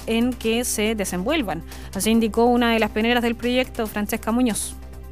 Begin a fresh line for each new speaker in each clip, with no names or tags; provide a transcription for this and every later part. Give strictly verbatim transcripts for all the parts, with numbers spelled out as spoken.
en que se desenvuelvan. Así indicó una de las pioneras del proyecto, Francesca Muñoz.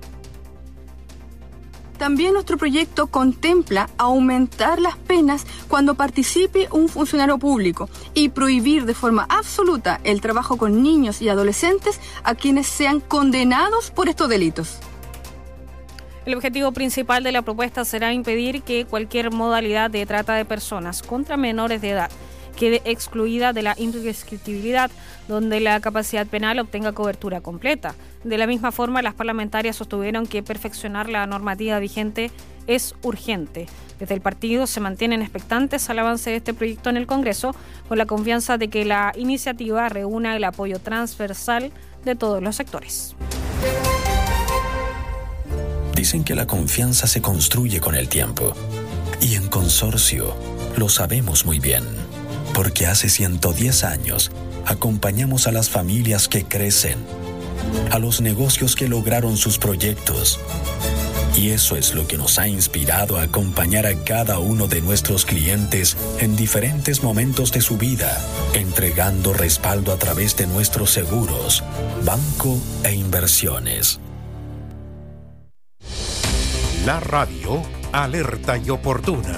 También nuestro proyecto contempla aumentar las penas cuando participe un funcionario público y prohibir de forma absoluta el trabajo con niños y adolescentes a quienes sean condenados por estos delitos.
El objetivo principal de la propuesta será impedir que cualquier modalidad de trata de personas contra menores de edad quede excluida de la imprescriptibilidad, donde la capacidad penal obtenga cobertura completa. De la misma forma, las parlamentarias sostuvieron que perfeccionar la normativa vigente es urgente. Desde el partido se mantienen expectantes al avance de este proyecto en el Congreso, con la confianza de que la iniciativa reúna el apoyo transversal de todos los sectores.
Dicen que la confianza se construye con el tiempo. Y en Consorcio lo sabemos muy bien. Porque hace ciento diez años acompañamos a las familias que crecen, a los negocios que lograron sus proyectos. Y eso es lo que nos ha inspirado a acompañar a cada uno de nuestros clientes en diferentes momentos de su vida, entregando respaldo a través de nuestros seguros, banco e inversiones.
La radio alerta y oportuna.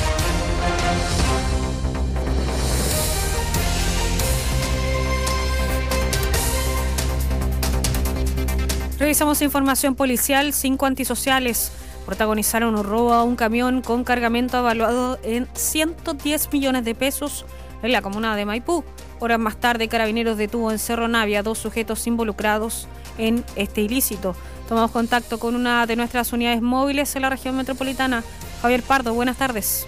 Revisamos información policial. Cinco antisociales protagonizaron un robo a un camión con cargamento evaluado en ciento diez millones de pesos en la comuna de Maipú. Horas más tarde, Carabineros detuvo en Cerro Navia a dos sujetos involucrados en este ilícito. Tomamos contacto con una de nuestras unidades móviles en la región metropolitana. Javier Pardo, buenas tardes.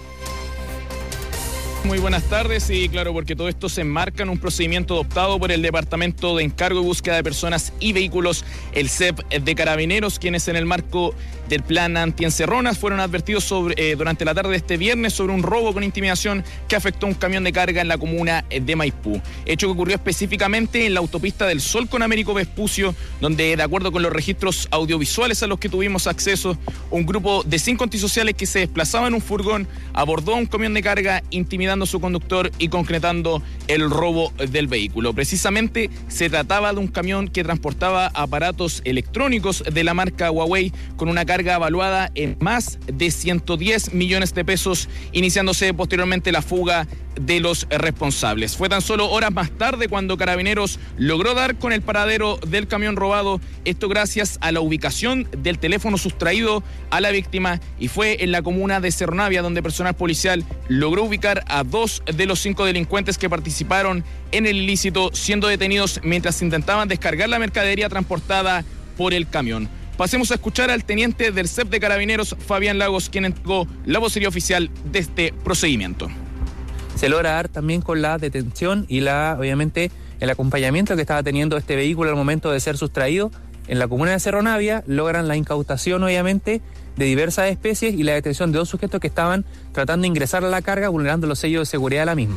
Muy buenas tardes, y claro, porque todo esto se enmarca en un procedimiento adoptado por el Departamento de Encargo y Búsqueda de Personas y Vehículos, el C E P de Carabineros, quienes en el marco del plan antiencerronas fueron advertidos sobre, eh, durante la tarde de este viernes sobre un robo con intimidación que afectó a un camión de carga en la comuna de Maipú. Hecho que ocurrió específicamente en la autopista del Sol con Américo Vespucio, donde, de acuerdo con los registros audiovisuales a los que tuvimos acceso, un grupo de cinco antisociales que se desplazaban en un furgón abordó a un camión de carga, intimidando a su conductor y concretando el robo del vehículo. Precisamente se trataba de un camión que transportaba aparatos electrónicos de la marca Huawei con una carga evaluada en más de ciento diez millones de pesos, iniciándose posteriormente la fuga de los responsables. Fue tan solo horas más tarde cuando Carabineros logró dar con el paradero del camión robado, esto gracias a la ubicación del teléfono sustraído a la víctima, y fue en la comuna de Cerro Navia donde personal policial logró ubicar a dos de los cinco delincuentes que participaron en el ilícito, siendo detenidos mientras intentaban descargar la mercadería transportada por el camión. Pasemos a escuchar al teniente del C E P de Carabineros, Fabián Lagos, quien entregó la vocería oficial de este procedimiento.
Se logra dar también con la detención y la, obviamente, el acompañamiento que estaba teniendo este vehículo al momento de ser sustraído en la comuna de Cerro Navia. Logran la incautación, obviamente, de diversas especies y la detención de dos sujetos que estaban tratando de ingresar a la carga, vulnerando los sellos de seguridad de la misma.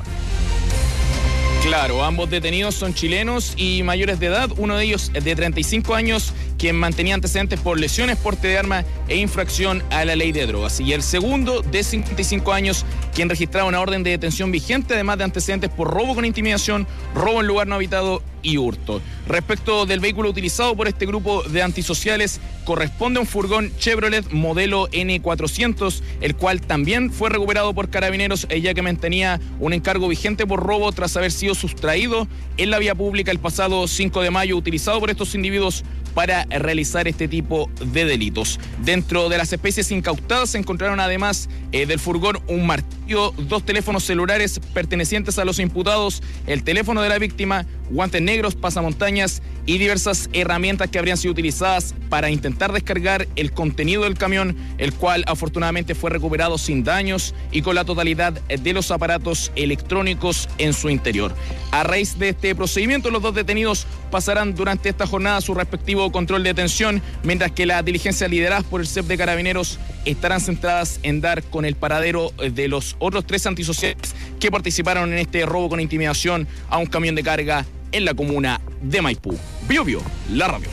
Claro, ambos detenidos son chilenos y mayores de edad, uno de ellos de treinta y cinco años, quien mantenía antecedentes por lesiones, porte de arma e infracción a la ley de drogas. Y el segundo, de cincuenta y cinco años, quien registraba una orden de detención vigente, además de antecedentes por robo con intimidación, robo en lugar no habitado y hurto. Respecto del vehículo utilizado por este grupo de antisociales, corresponde a un furgón Chevrolet modelo ene cuatrocientos, el cual también fue recuperado por Carabineros, ya que mantenía un encargo vigente por robo tras haber sido sustraído en la vía pública el pasado cinco de mayo, utilizado por estos individuos para realizar este tipo de delitos. Dentro de las especies incautadas se encontraron además eh, del furgón un martillo, dos teléfonos celulares pertenecientes a los imputados, el teléfono de la víctima, guantes negros, pasamontañas y diversas herramientas que habrían sido utilizadas para intentar descargar el contenido del camión, el cual afortunadamente fue recuperado sin daños y con la totalidad de los aparatos electrónicos en su interior. A raíz de este procedimiento, los dos detenidos pasarán durante esta jornada su respectivo control de detención, mientras que las diligencias lideradas por el C E P de Carabineros estarán centradas en dar con el paradero de los otros tres antisociales que participaron en este robo con intimidación a un camión de carga en la comuna de Maipú. Bio Bio, la radio.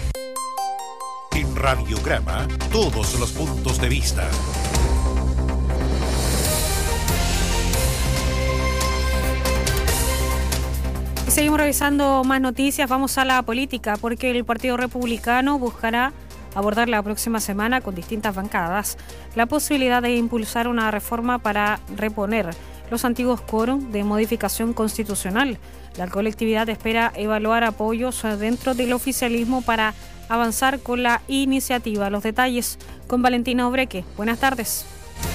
En Radiograma, todos los puntos de vista.
Seguimos revisando más noticias, vamos a la política, porque el Partido Republicano buscará abordar la próxima semana con distintas bancadas la posibilidad de impulsar una reforma para reponer los antiguos quórum de modificación constitucional. La colectividad espera evaluar apoyos dentro del oficialismo para avanzar con la iniciativa. Los detalles con Valentina Obreque. Buenas tardes.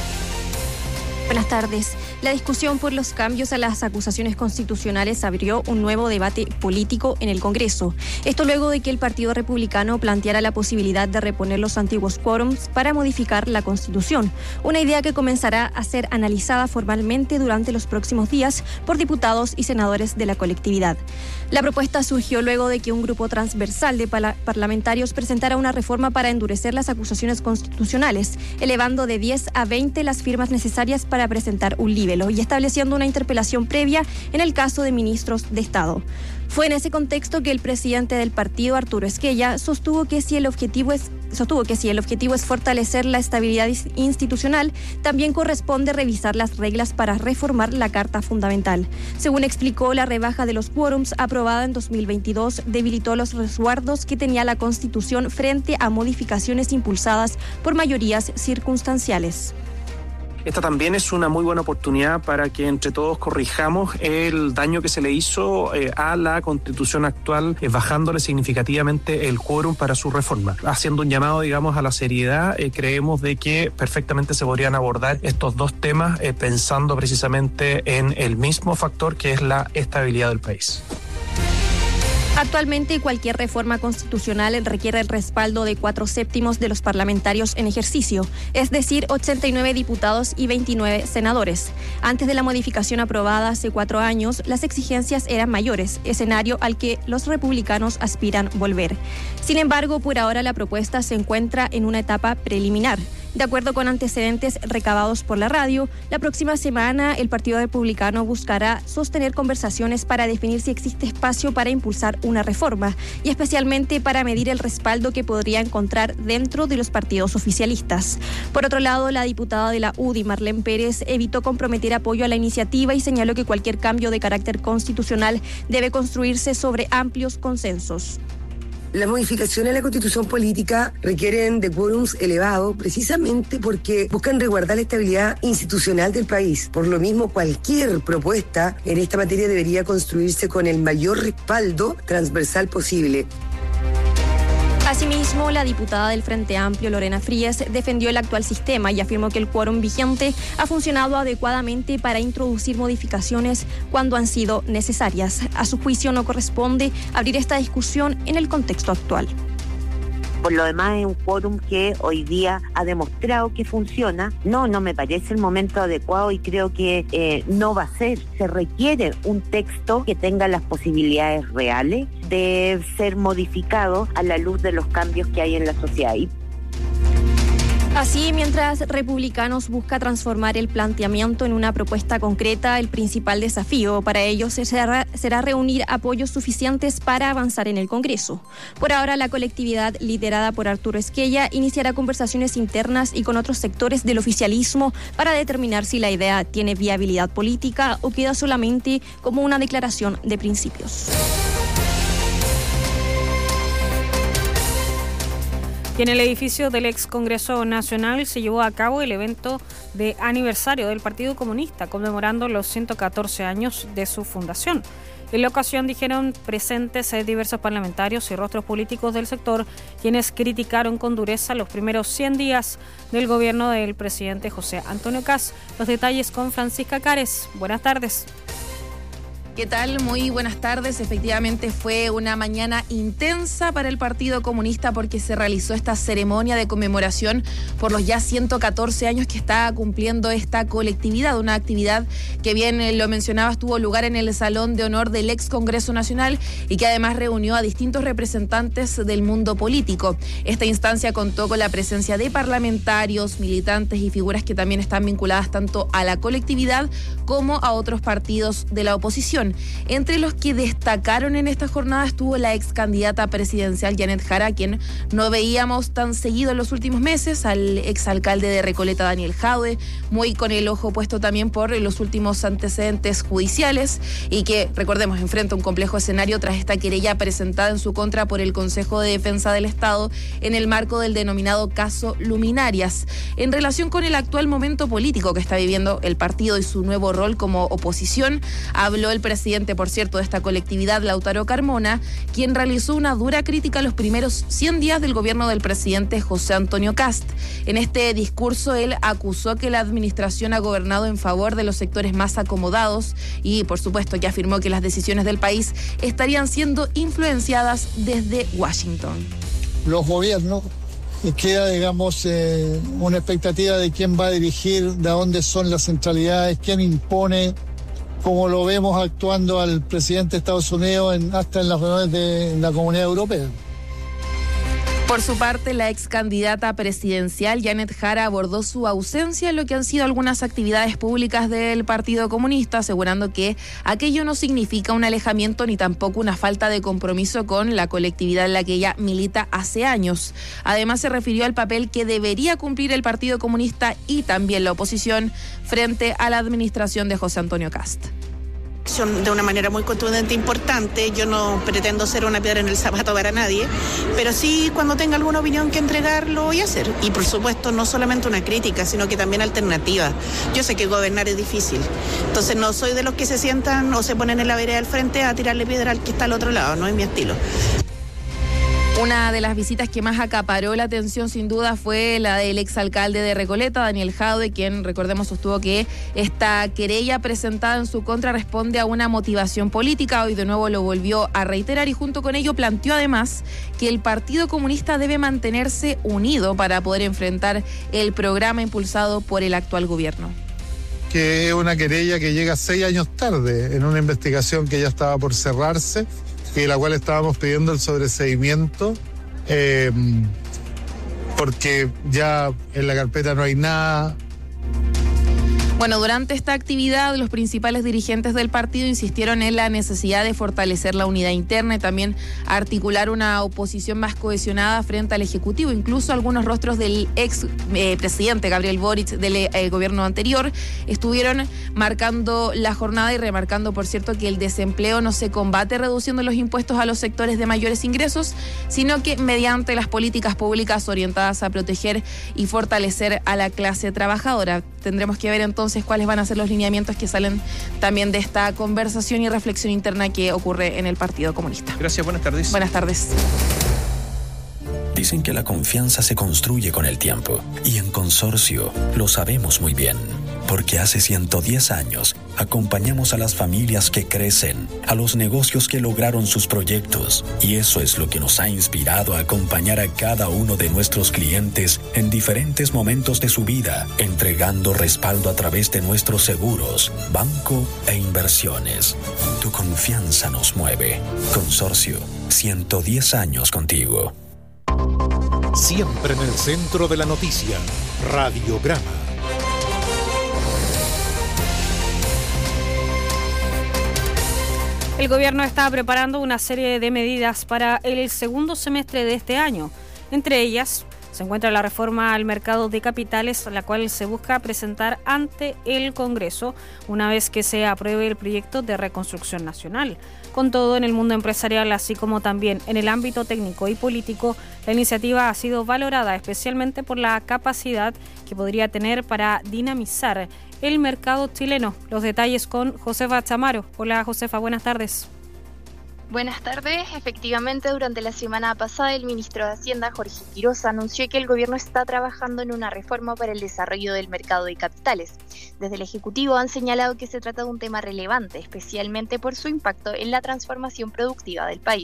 Buenas tardes. La discusión por los cambios a las acusaciones constitucionales abrió un nuevo debate político en el Congreso. Esto luego de que el Partido Republicano planteara la posibilidad de reponer los antiguos quórums para modificar la Constitución, una idea que comenzará a ser analizada formalmente durante los próximos días por diputados y senadores de la colectividad. La propuesta surgió luego de que un grupo transversal de parlamentarios presentara una reforma para endurecer las acusaciones constitucionales, elevando de diez a veinte las firmas necesarias para presentar un libelo y estableciendo una interpelación previa en el caso de ministros de Estado. Fue en ese contexto que el presidente del partido, Arturo Esquella, sostuvo que si el objetivo es sostuvo que si el objetivo es fortalecer la estabilidad institucional, también corresponde revisar las reglas para reformar la Carta Fundamental. Según explicó, la rebaja de los quórums aprobada en dos mil veintidós debilitó los resguardos que tenía la Constitución frente a modificaciones impulsadas por mayorías circunstanciales.
Esta también es una muy buena oportunidad para que entre todos corrijamos el daño que se le hizo eh, a la Constitución actual, eh, bajándole significativamente el quórum para su reforma. Haciendo un llamado, digamos, a la seriedad, eh, creemos de que perfectamente se podrían abordar estos dos temas eh, pensando precisamente en el mismo factor que es la estabilidad del país.
Actualmente, cualquier reforma constitucional requiere el respaldo de cuatro séptimos de los parlamentarios en ejercicio, es decir, ochenta y nueve diputados y veintinueve senadores. Antes de la modificación aprobada hace cuatro años, las exigencias eran mayores, escenario al que los republicanos aspiran volver. Sin embargo, por ahora la propuesta se encuentra en una etapa preliminar. De acuerdo con antecedentes recabados por la radio, la próxima semana el Partido Republicano buscará sostener conversaciones para definir si existe espacio para impulsar una reforma y especialmente para medir el respaldo que podría encontrar dentro de los partidos oficialistas. Por otro lado, la diputada de la U D I, Marlene Pérez, evitó comprometer apoyo a la iniciativa y señaló que cualquier cambio de carácter constitucional debe construirse sobre amplios consensos.
Las modificaciones a la Constitución política requieren de quórums elevados precisamente porque buscan resguardar la estabilidad institucional del país. Por lo mismo, cualquier propuesta en esta materia debería construirse con el mayor respaldo transversal posible.
Asimismo, la diputada del Frente Amplio, Lorena Frías, defendió el actual sistema y afirmó que el quórum vigente ha funcionado adecuadamente para introducir modificaciones cuando han sido necesarias. A su juicio, no corresponde abrir esta discusión en el contexto actual.
Por lo demás, es un quórum que hoy día ha demostrado que funciona. No, no me parece el momento adecuado y creo que eh, no va a ser. Se requiere un texto que tenga las posibilidades reales de ser modificado a la luz de los cambios que hay en la sociedad. Y
Así, mientras Republicanos busca transformar el planteamiento en una propuesta concreta, el principal desafío para ellos será, será reunir apoyos suficientes para avanzar en el Congreso. Por ahora, la colectividad liderada por Arturo Esquella iniciará conversaciones internas y con otros sectores del oficialismo para determinar si la idea tiene viabilidad política o queda solamente como una declaración de principios.
Y en el edificio del ex Congreso Nacional se llevó a cabo el evento de aniversario del Partido Comunista, conmemorando los ciento catorce años de su fundación. En la ocasión dijeron presentes diversos parlamentarios y rostros políticos del sector, quienes criticaron con dureza los primeros cien días del gobierno del presidente José Antonio Kast. Los detalles con Francisca Cares. Buenas tardes.
¿Qué tal? Muy buenas tardes. Efectivamente fue una mañana intensa para el Partido Comunista porque se realizó esta ceremonia de conmemoración por los ya ciento catorce años que está cumpliendo esta colectividad, una actividad que bien lo mencionabas tuvo lugar en el Salón de Honor del ex Congreso Nacional y que además reunió a distintos representantes del mundo político. Esta instancia contó con la presencia de parlamentarios, militantes y figuras que también están vinculadas tanto a la colectividad como a otros partidos de la oposición. oposición. Entre los que destacaron en esta jornada estuvo la ex candidata presidencial Janet Jara, a quien no veíamos tan seguido en los últimos meses, al exalcalde de Recoleta Daniel Jadwe, muy con el ojo puesto también por los últimos antecedentes judiciales y que, recordemos, enfrenta un complejo escenario tras esta querella presentada en su contra por el Consejo de Defensa del Estado en el marco del denominado caso Luminarias. En relación con el actual momento político que está viviendo el partido y su nuevo rol como oposición, habló el presidente, por cierto, de esta colectividad, Lautaro Carmona, quien realizó una dura crítica a los primeros cien días del gobierno del presidente José Antonio Kast. En este discurso, él acusó que la administración ha gobernado en favor de los sectores más acomodados y, por supuesto, que afirmó que las decisiones del país estarían siendo influenciadas desde Washington.
Los gobiernos, queda, digamos, eh, una expectativa de quién va a dirigir, de dónde son las centralidades, quién impone, como lo vemos actuando al presidente de Estados Unidos en, hasta en las reuniones de la Comunidad Europea.
Por su parte, la ex candidata presidencial Janet Jara abordó su ausencia en lo que han sido algunas actividades públicas del Partido Comunista, asegurando que aquello no significa un alejamiento ni tampoco una falta de compromiso con la colectividad en la que ella milita hace años. Además, se refirió al papel que debería cumplir el Partido Comunista y también la oposición frente a la administración de José Antonio Kast.
De una manera muy contundente e importante. Yo no pretendo ser una piedra en el zapato para nadie, pero sí, cuando tenga alguna opinión que entregar, lo voy a hacer. Y por supuesto, no solamente una crítica, sino que también alternativa. Yo sé que gobernar es difícil, entonces no soy de los que se sientan o se ponen en la vereda del frente a tirarle piedra al que está al otro lado, no es mi estilo.
Una de las visitas que más acaparó la atención sin duda fue la del exalcalde de Recoleta, Daniel Jadwe, quien, recordemos, sostuvo que esta querella presentada en su contra responde a una motivación política. Hoy de nuevo lo volvió a reiterar y junto con ello planteó además que el Partido Comunista debe mantenerse unido para poder enfrentar el programa impulsado por el actual gobierno.
Que es una querella que llega seis años tarde en una investigación que ya estaba por cerrarse, y la cual estábamos pidiendo el sobreseimiento, eh, porque ya en la carpeta no hay nada.
Bueno, durante esta actividad los principales dirigentes del partido insistieron en la necesidad de fortalecer la unidad interna y también articular una oposición más cohesionada frente al Ejecutivo. Incluso algunos rostros del ex eh, presidente Gabriel Boric del eh, gobierno anterior estuvieron marcando la jornada y remarcando, por cierto, que el desempleo no se combate reduciendo los impuestos a los sectores de mayores ingresos, sino que mediante las políticas públicas orientadas a proteger y fortalecer a la clase trabajadora. Tendremos que ver entonces cuáles van a ser los lineamientos que salen también de esta conversación y reflexión interna que ocurre en el Partido Comunista.
Gracias, buenas tardes.
Buenas tardes.
Dicen que la confianza se construye con el tiempo y en Consorcio lo sabemos muy bien, porque hace ciento diez años acompañamos a las familias que crecen, a los negocios que lograron sus proyectos, y eso es lo que nos ha inspirado a acompañar a cada uno de nuestros clientes en diferentes momentos de su vida, entregando respaldo a través de nuestros seguros, banco e inversiones. Tu confianza nos mueve. Consorcio, ciento diez años contigo.
Siempre en el centro de la noticia, Radiograma.
El gobierno está preparando una serie de medidas para el segundo semestre de este año. Entre ellas se encuentra la reforma al mercado de capitales, la cual se busca presentar ante el Congreso una vez que se apruebe el proyecto de reconstrucción nacional. Con todo, en el mundo empresarial, así como también en el ámbito técnico y político, la iniciativa ha sido valorada especialmente por la capacidad que podría tener para dinamizar el mercado chileno. Los detalles con Josefa Chamaro. Hola Josefa, buenas tardes.
Buenas tardes. Efectivamente, durante la semana pasada el ministro de Hacienda, Jorge Quiroz, anunció que el gobierno está trabajando en una reforma para el desarrollo del mercado de capitales. Desde el Ejecutivo han señalado que se trata de un tema relevante, especialmente por su impacto en la transformación productiva del país.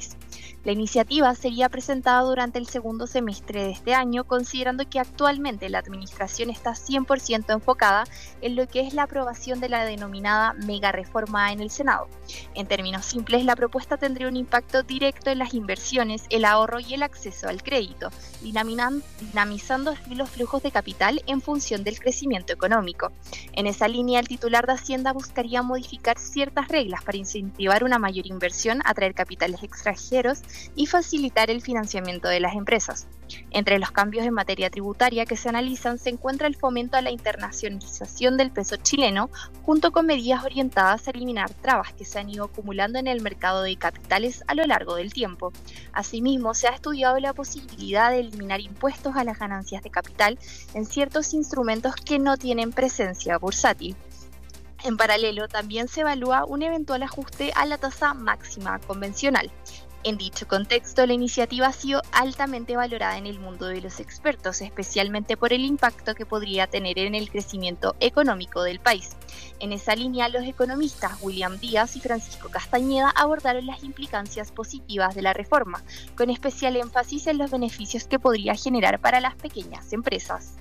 La iniciativa sería presentada durante el segundo semestre de este año, considerando que actualmente la administración está cien por ciento enfocada en lo que es la aprobación de la denominada mega reforma en el Senado. En términos simples, la propuesta tendría un impacto directo en las inversiones, el ahorro y el acceso al crédito, dinamizando así los flujos de capital en función del crecimiento económico. En esa línea, el titular de Hacienda buscaría modificar ciertas reglas para incentivar una mayor inversión, atraer capitales extranjeros y facilitar el financiamiento de las empresas. Entre los cambios en materia tributaria que se analizan se encuentra el fomento a la internacionalización del peso chileno, junto con medidas orientadas a eliminar trabas que se han ido acumulando en el mercado de capitales a lo largo del tiempo. Asimismo, se ha estudiado la posibilidad de eliminar impuestos a las ganancias de capital en ciertos instrumentos que no tienen presencia bursátil. En paralelo, también se evalúa un eventual ajuste a la tasa máxima convencional. En dicho contexto, la iniciativa ha sido altamente valorada en el mundo de los expertos, especialmente por el impacto que podría tener en el crecimiento económico del país. En esa línea, los economistas William Díaz y Francisco Castañeda abordaron las implicancias positivas de la reforma, con especial énfasis en los beneficios que podría generar para las pequeñas empresas.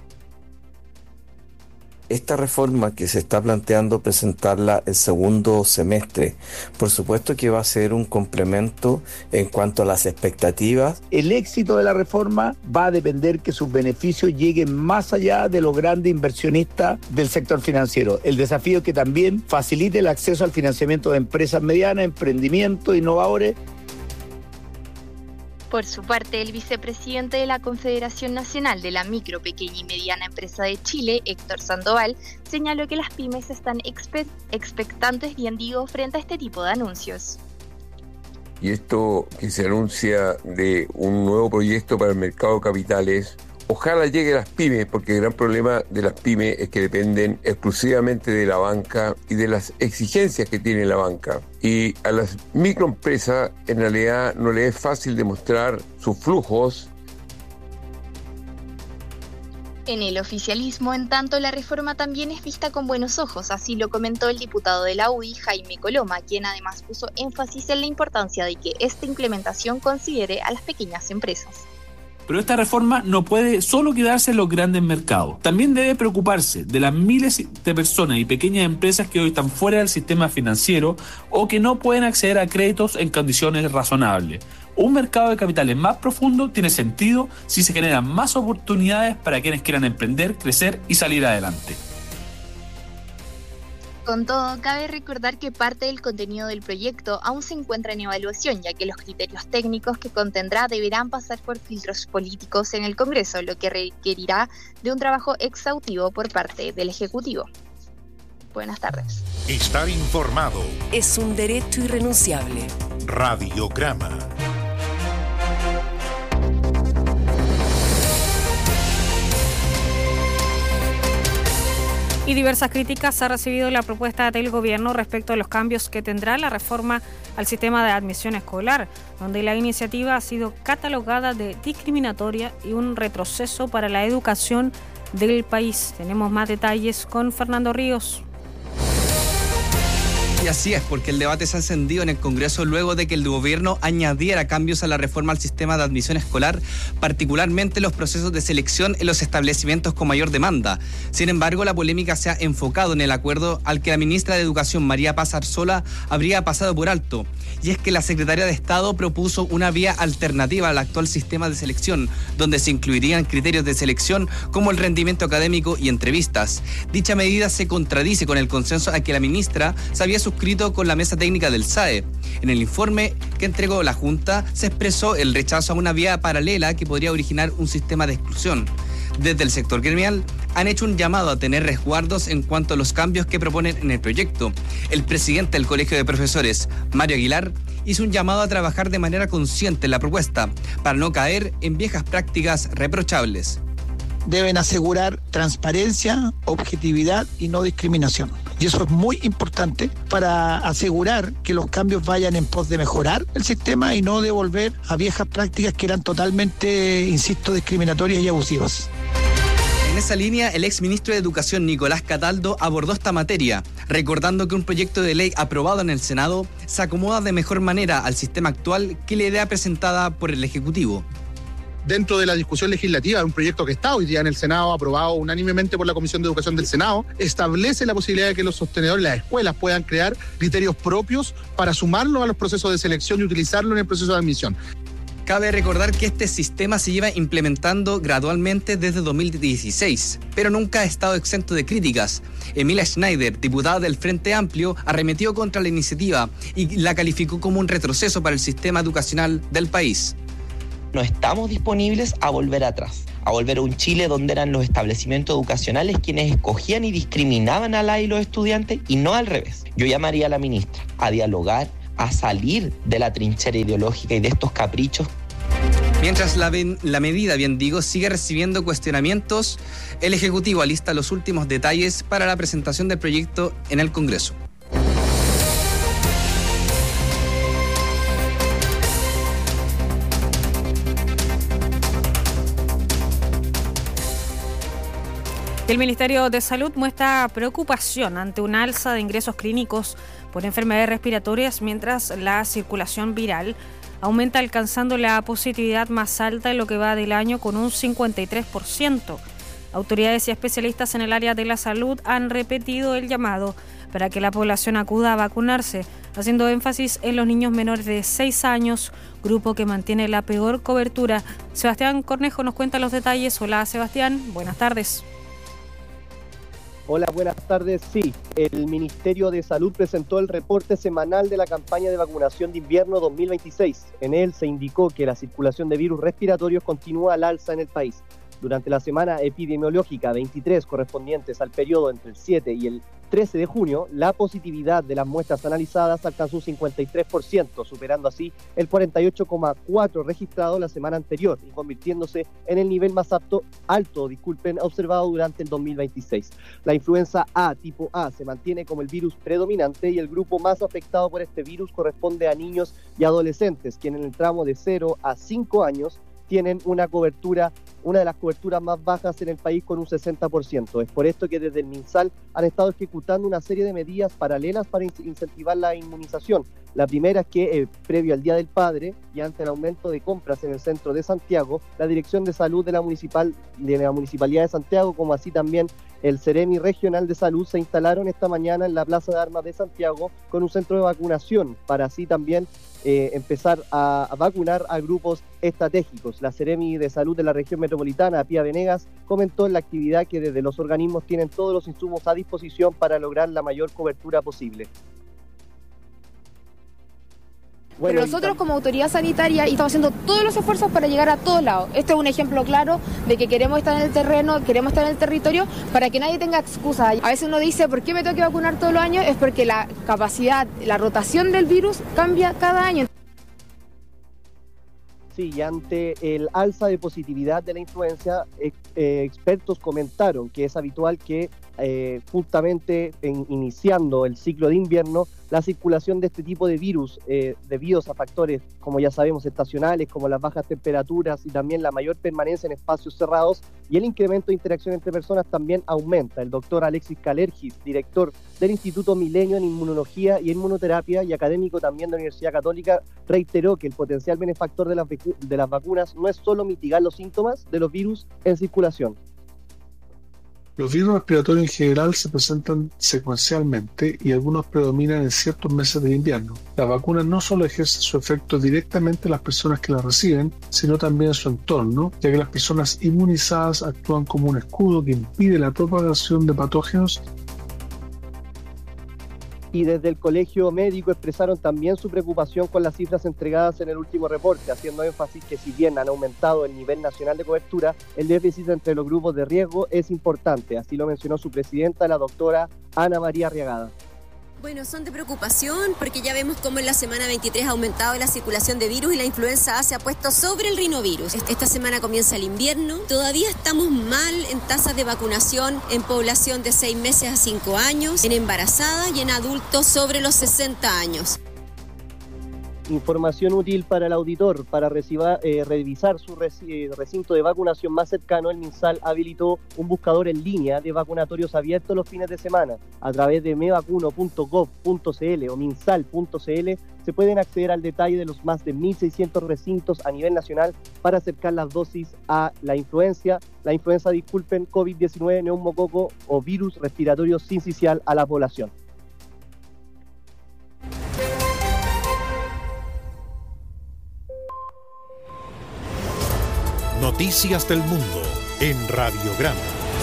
Esta reforma que se está planteando presentarla el segundo semestre, por supuesto que va a ser un complemento en cuanto a las expectativas.
El éxito de la reforma va a depender que sus beneficios lleguen más allá de los grandes inversionistas del sector financiero. El desafío es que también facilite el acceso al financiamiento de empresas medianas, emprendimientos, innovadores.
Por su parte, el vicepresidente de la Confederación Nacional de la Micro, Pequeña y Mediana Empresa de Chile, Héctor Sandoval, señaló que las pymes están expe- expectantes, bien digo, frente a este tipo de anuncios.
Y esto que se anuncia de un nuevo proyecto para el mercado de capitales, ojalá llegue a las pymes, porque el gran problema de las pymes es que dependen exclusivamente de la banca y de las exigencias que tiene la banca. Y a las microempresas en realidad no les es fácil demostrar sus flujos.
En el oficialismo, en tanto, la reforma también es vista con buenos ojos, así lo comentó el diputado de la U D I, Jaime Coloma, quien además puso énfasis en la importancia de que esta implementación considere a las pequeñas empresas.
Pero esta reforma no puede solo quedarse en los grandes mercados. También debe preocuparse de las miles de personas y pequeñas empresas que hoy están fuera del sistema financiero o que no pueden acceder a créditos en condiciones razonables. Un mercado de capitales más profundo tiene sentido si se generan más oportunidades para quienes quieran emprender, crecer y salir adelante.
Con todo, cabe recordar que parte del contenido del proyecto aún se encuentra en evaluación, ya que los criterios técnicos que contendrá deberán pasar por filtros políticos en el Congreso, lo que requerirá de un trabajo exhaustivo por parte del Ejecutivo. Buenas tardes.
Estar informado
es un derecho irrenunciable.
Radiograma.
Y diversas críticas ha recibido la propuesta del gobierno respecto a los cambios que tendrá la reforma al sistema de admisión escolar, donde la iniciativa ha sido catalogada de discriminatoria y un retroceso para la educación del país. Tenemos más detalles con Fernando Ríos.
Y así es, porque el debate se ha encendido en el Congreso luego de que el gobierno añadiera cambios a la reforma al sistema de admisión escolar, particularmente los procesos de selección en los establecimientos con mayor demanda. Sin embargo, la polémica se ha enfocado en el acuerdo al que la ministra de Educación, María Paz Arzola, habría pasado por alto. Y es que la Secretaría de Estado propuso una vía alternativa al actual sistema de selección, donde se incluirían criterios de selección como el rendimiento académico y entrevistas. Dicha medida se contradice con el consenso al que la ministra se había suscrito con la mesa técnica del S A E. En el informe que entregó la Junta se expresó el rechazo a una vía paralela que podría originar un sistema de exclusión. Desde el sector gremial han hecho un llamado a tener resguardos en cuanto a los cambios que proponen en el proyecto. El presidente del Colegio de Profesores, Mario Aguilar, hizo un llamado a trabajar de manera consciente en la propuesta para no caer en viejas prácticas reprochables.
Deben asegurar transparencia, objetividad y no discriminación. Y eso es muy importante para asegurar que los cambios vayan en pos de mejorar el sistema y no de volver a viejas prácticas que eran totalmente, insisto, discriminatorias y abusivas.
En esa línea, el exministro de Educación, Nicolás Cataldo, abordó esta materia. recordando que un proyecto de ley aprobado en el Senado se acomoda de mejor manera al sistema actual que la idea presentada por el Ejecutivo.
Dentro de la discusión legislativa, un proyecto que está hoy día en el Senado, aprobado unánimemente por la Comisión de Educación del Senado, establece la posibilidad de que los sostenedores, las escuelas, puedan crear criterios propios para sumarlos a los procesos de selección y utilizarlo en el proceso de admisión.
Cabe recordar que este sistema se lleva implementando gradualmente desde dos mil dieciséis, pero nunca ha estado exento de críticas. Emilia Schneider, diputada del Frente Amplio, arremetió contra la iniciativa y la calificó como un retroceso para el sistema educacional del país.
No estamos disponibles a volver atrás, a volver a un Chile donde eran los establecimientos educacionales quienes escogían y discriminaban a la y los estudiantes y no al revés. Yo llamaría a la ministra a dialogar, a salir de la trinchera ideológica y de estos caprichos.
Mientras la, ben, la medida, bien digo, sigue recibiendo cuestionamientos, el Ejecutivo alista los últimos detalles para la presentación del proyecto en el Congreso.
El Ministerio de Salud muestra preocupación ante un alza de ingresos clínicos por enfermedades respiratorias mientras la circulación viral aumenta, alcanzando la positividad más alta en lo que va del año con un cincuenta y tres por ciento. Autoridades y especialistas en el área de la salud han repetido el llamado para que la población acuda a vacunarse, haciendo énfasis en los niños menores de seis años, grupo que mantiene la peor cobertura. Sebastián Cornejo nos cuenta los detalles. Hola Sebastián, buenas tardes.
Hola, buenas tardes. Sí, el Ministerio de Salud presentó el reporte semanal de la campaña de vacunación de invierno dos mil veintiséis. En él se indicó que la circulación de virus respiratorios continúa al alza en el país. Durante la semana epidemiológica veintitrés, correspondientes al periodo entre el siete y el trece de junio, la positividad de las muestras analizadas alcanzó un cincuenta y tres por ciento, superando así el cuarenta y ocho coma cuatro por ciento registrado la semana anterior y convirtiéndose en el nivel más alto, alto disculpen, observado durante el dos mil veintiséis. La influenza A tipo A se mantiene como el virus predominante y el grupo más afectado por este virus corresponde a niños y adolescentes, quienes en el tramo de cero a cinco años tienen una cobertura, una de las coberturas más bajas en el país con un sesenta por ciento. Es por esto que desde el MinSal han estado ejecutando una serie de medidas paralelas para incentivar la inmunización. La primera es que, eh, previo al Día del Padre y ante el aumento de compras en el centro de Santiago, la Dirección de Salud de la, Municipal, de la Municipalidad de Santiago, como así también el Ceremi Regional de Salud, se instalaron esta mañana en la Plaza de Armas de Santiago con un centro de vacunación para así también eh, empezar a, a vacunar a grupos estratégicos. La Ceremi de Salud de la región metropolitana, Pía Venegas, comentó en la actividad que desde los organismos tienen todos los insumos a disposición para lograr la mayor cobertura posible.
Bueno, pero nosotros como autoridad sanitaria estamos haciendo todos los esfuerzos para llegar a todos lados. Este es un ejemplo claro de que queremos estar en el terreno, queremos estar en el territorio para que nadie tenga excusa. A veces uno dice, ¿por qué me tengo que vacunar todos los años? Es porque la capacidad, la rotación del virus cambia cada año.
Sí, y ante el alza de positividad de la influenza, eh, eh, expertos comentaron que es habitual que eh, justamente en, iniciando el ciclo de invierno, la circulación de este tipo de virus, eh, debido a factores, como ya sabemos, estacionales, como las bajas temperaturas y también la mayor permanencia en espacios cerrados y el incremento de interacción entre personas también aumenta. El doctor Alexis Calergis, director del Instituto Milenio en Inmunología y Inmunoterapia y académico también de la Universidad Católica, reiteró que el potencial benefactor de las, de las vacunas no es solo mitigar los síntomas de los virus en circulación.
Los virus respiratorios en general se presentan secuencialmente y algunos predominan en ciertos meses de invierno. La vacuna no solo ejerce su efecto directamente en las personas que la reciben, sino también en su entorno, ya que las personas inmunizadas actúan como un escudo que impide la propagación de patógenos.
Y desde el Colegio Médico expresaron también su preocupación con las cifras entregadas en el último reporte, haciendo énfasis que si bien han aumentado el nivel nacional de cobertura, el déficit entre los grupos de riesgo es importante. Así lo mencionó su presidenta, la doctora Ana María Arriagada.
Bueno, son de preocupación porque ya vemos cómo en la semana veintitrés ha aumentado la circulación de virus y la influenza A se ha puesto sobre el rinovirus. Esta semana comienza el invierno. Todavía estamos mal en tasas de vacunación en población de seis meses a cinco años, en embarazadas y en adultos sobre los sesenta años.
Información útil para el auditor. Para reciba, eh, revisar su recinto de vacunación más cercano, el MinSal habilitó un buscador en línea de vacunatorios abiertos los fines de semana. A través de me vacuno punto gov punto c l o minsal punto c l se pueden acceder al detalle de los más de mil seiscientos recintos a nivel nacional para acercar las dosis a la influencia, la influenza, disculpen, COVID diecinueve, neumococo o virus respiratorio sincicial a la población.
Noticias del Mundo en Radiograma.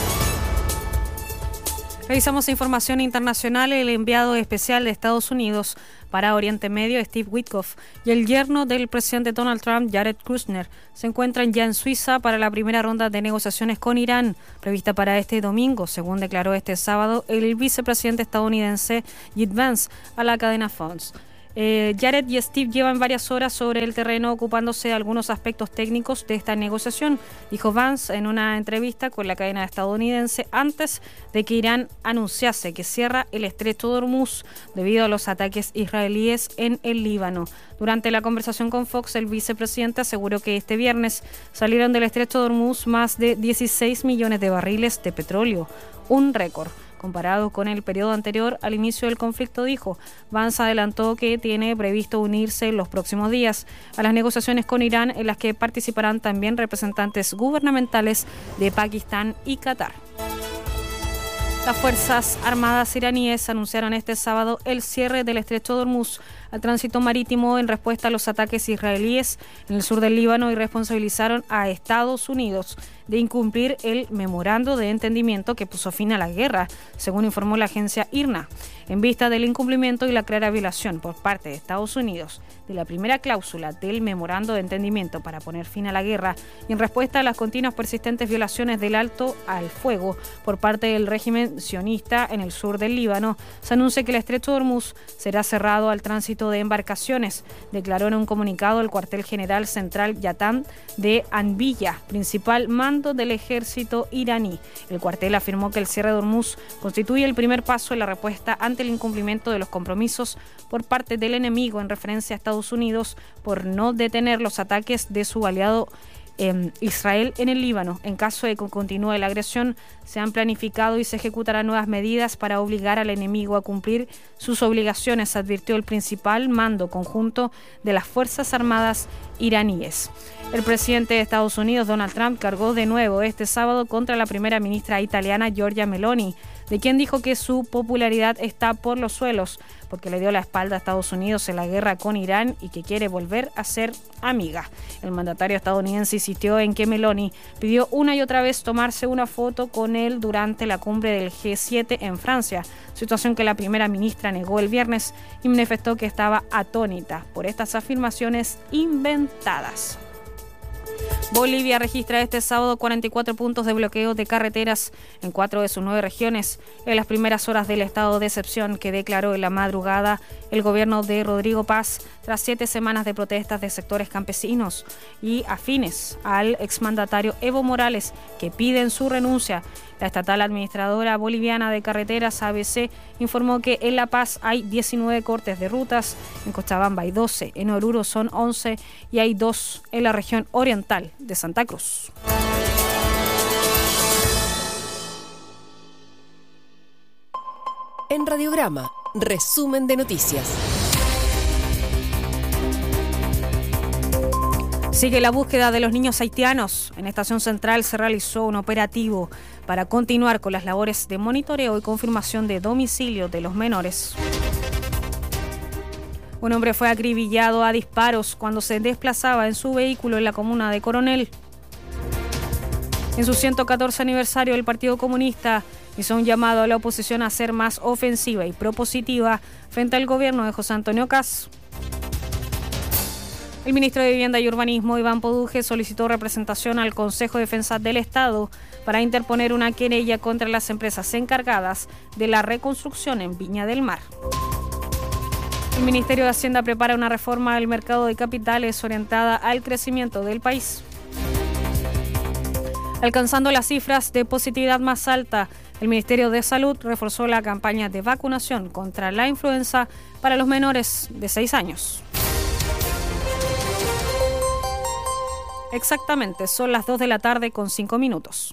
Revisamos información internacional. El enviado especial de Estados Unidos para Oriente Medio, Steve Witkoff, y el yerno del presidente Donald Trump, Jared Kushner, se encuentran ya en Suiza para la primera ronda de negociaciones con Irán, prevista para este domingo, según declaró este sábado el vicepresidente estadounidense J D Vance a la cadena Fox. Eh, Jared y Steve llevan varias horas sobre el terreno ocupándose de algunos aspectos técnicos de esta negociación, dijo Vance en una entrevista con la cadena estadounidense antes de que Irán anunciase que cierra el estrecho de Hormuz debido a los ataques israelíes en el Líbano. Durante la conversación con Fox, el vicepresidente aseguró que este viernes salieron del estrecho de Hormuz más de dieciséis millones de barriles de petróleo, un récord. Comparado con el periodo anterior al inicio del conflicto, dijo. Vance adelantó que tiene previsto unirse en los próximos días a las negociaciones con Irán, en las que participarán también representantes gubernamentales de Pakistán y Qatar. Las Fuerzas Armadas iraníes anunciaron este sábado el cierre del estrecho de Hormuz al tránsito marítimo en respuesta a los ataques israelíes en el sur del Líbano y responsabilizaron a Estados Unidos de incumplir el memorando de entendimiento que puso fin a la guerra, según informó la agencia I R N A. En vista del incumplimiento y la clara violación por parte de Estados Unidos de la primera cláusula del memorando de entendimiento para poner fin a la guerra y en respuesta a las continuas persistentes violaciones del alto al fuego por parte del régimen sionista en el sur del Líbano, se anuncia que el estrecho de Hormuz será cerrado al tránsito de embarcaciones, declaró en un comunicado el cuartel general central Yatam de Anbilla, principal mando del ejército iraní. El cuartel afirmó que el cierre de Hormuz constituye el primer paso en la respuesta ante el incumplimiento de los compromisos por parte del enemigo, en referencia a Estados Unidos por no detener los ataques de su aliado eh, Israel en el Líbano. En caso de que continúe la agresión, se han planificado y se ejecutarán nuevas medidas para obligar al enemigo a cumplir sus obligaciones, advirtió el principal mando conjunto de las Fuerzas Armadas iraníes. El presidente de Estados Unidos, Donald Trump, cargó de nuevo este sábado contra la primera ministra italiana, Giorgia Meloni, de quien dijo que su popularidad está por los suelos porque le dio la espalda a Estados Unidos en la guerra con Irán y que quiere volver a ser amiga. El mandatario estadounidense insistió en que Meloni pidió una y otra vez tomarse una foto con él durante la cumbre del G siete en Francia, situación que la primera ministra negó el viernes y manifestó que estaba atónita por estas afirmaciones inventadas. Bolivia registra este sábado cuarenta y cuatro puntos de bloqueo de carreteras en cuatro de sus nueve regiones en las primeras horas del estado de excepción que declaró en la madrugada el gobierno de Rodrigo Paz tras siete semanas de protestas de sectores campesinos y afines al exmandatario Evo Morales, que piden su renuncia. La estatal administradora boliviana de carreteras, A B C, informó que en La Paz hay diecinueve cortes de rutas, en Cochabamba hay doce, en Oruro son once y hay dos en la región oriental de Santa Cruz.
En Radiograma, resumen de noticias.
Sigue la búsqueda de los niños haitianos. En Estación Central se realizó un operativo para continuar con las labores de monitoreo y confirmación de domicilio de los menores. Un hombre fue acribillado a disparos cuando se desplazaba en su vehículo en la comuna de Coronel. En su ciento catorce aniversario, el Partido Comunista hizo un llamado a la oposición a ser más ofensiva y propositiva frente al gobierno de José Antonio Kast. El ministro de Vivienda y Urbanismo, Iván Poduje, solicitó representación al Consejo de Defensa del Estado para interponer una querella contra las empresas encargadas de la reconstrucción en Viña del Mar. El Ministerio de Hacienda prepara una reforma del mercado de capitales orientada al crecimiento del país. Alcanzando las cifras de positividad más alta, el Ministerio de Salud reforzó la campaña de vacunación contra la influenza para los menores de seis años. Exactamente, son las dos de la tarde con cinco minutos.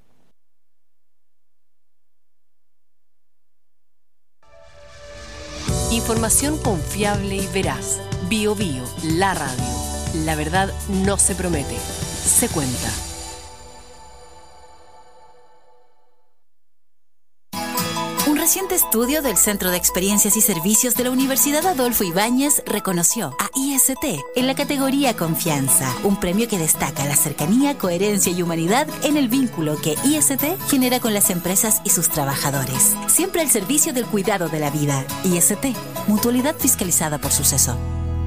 Información confiable y veraz. Bio Bio, la radio. La verdad no se promete, se cuenta.
Un reciente estudio del Centro de Experiencias y Servicios de la Universidad Adolfo Ibáñez reconoció a I S T en la categoría Confianza, un premio que destaca la cercanía, coherencia y humanidad en el vínculo que I S T genera con las empresas y sus trabajadores. Siempre al servicio del cuidado de la vida. I S T, mutualidad fiscalizada por Suceso.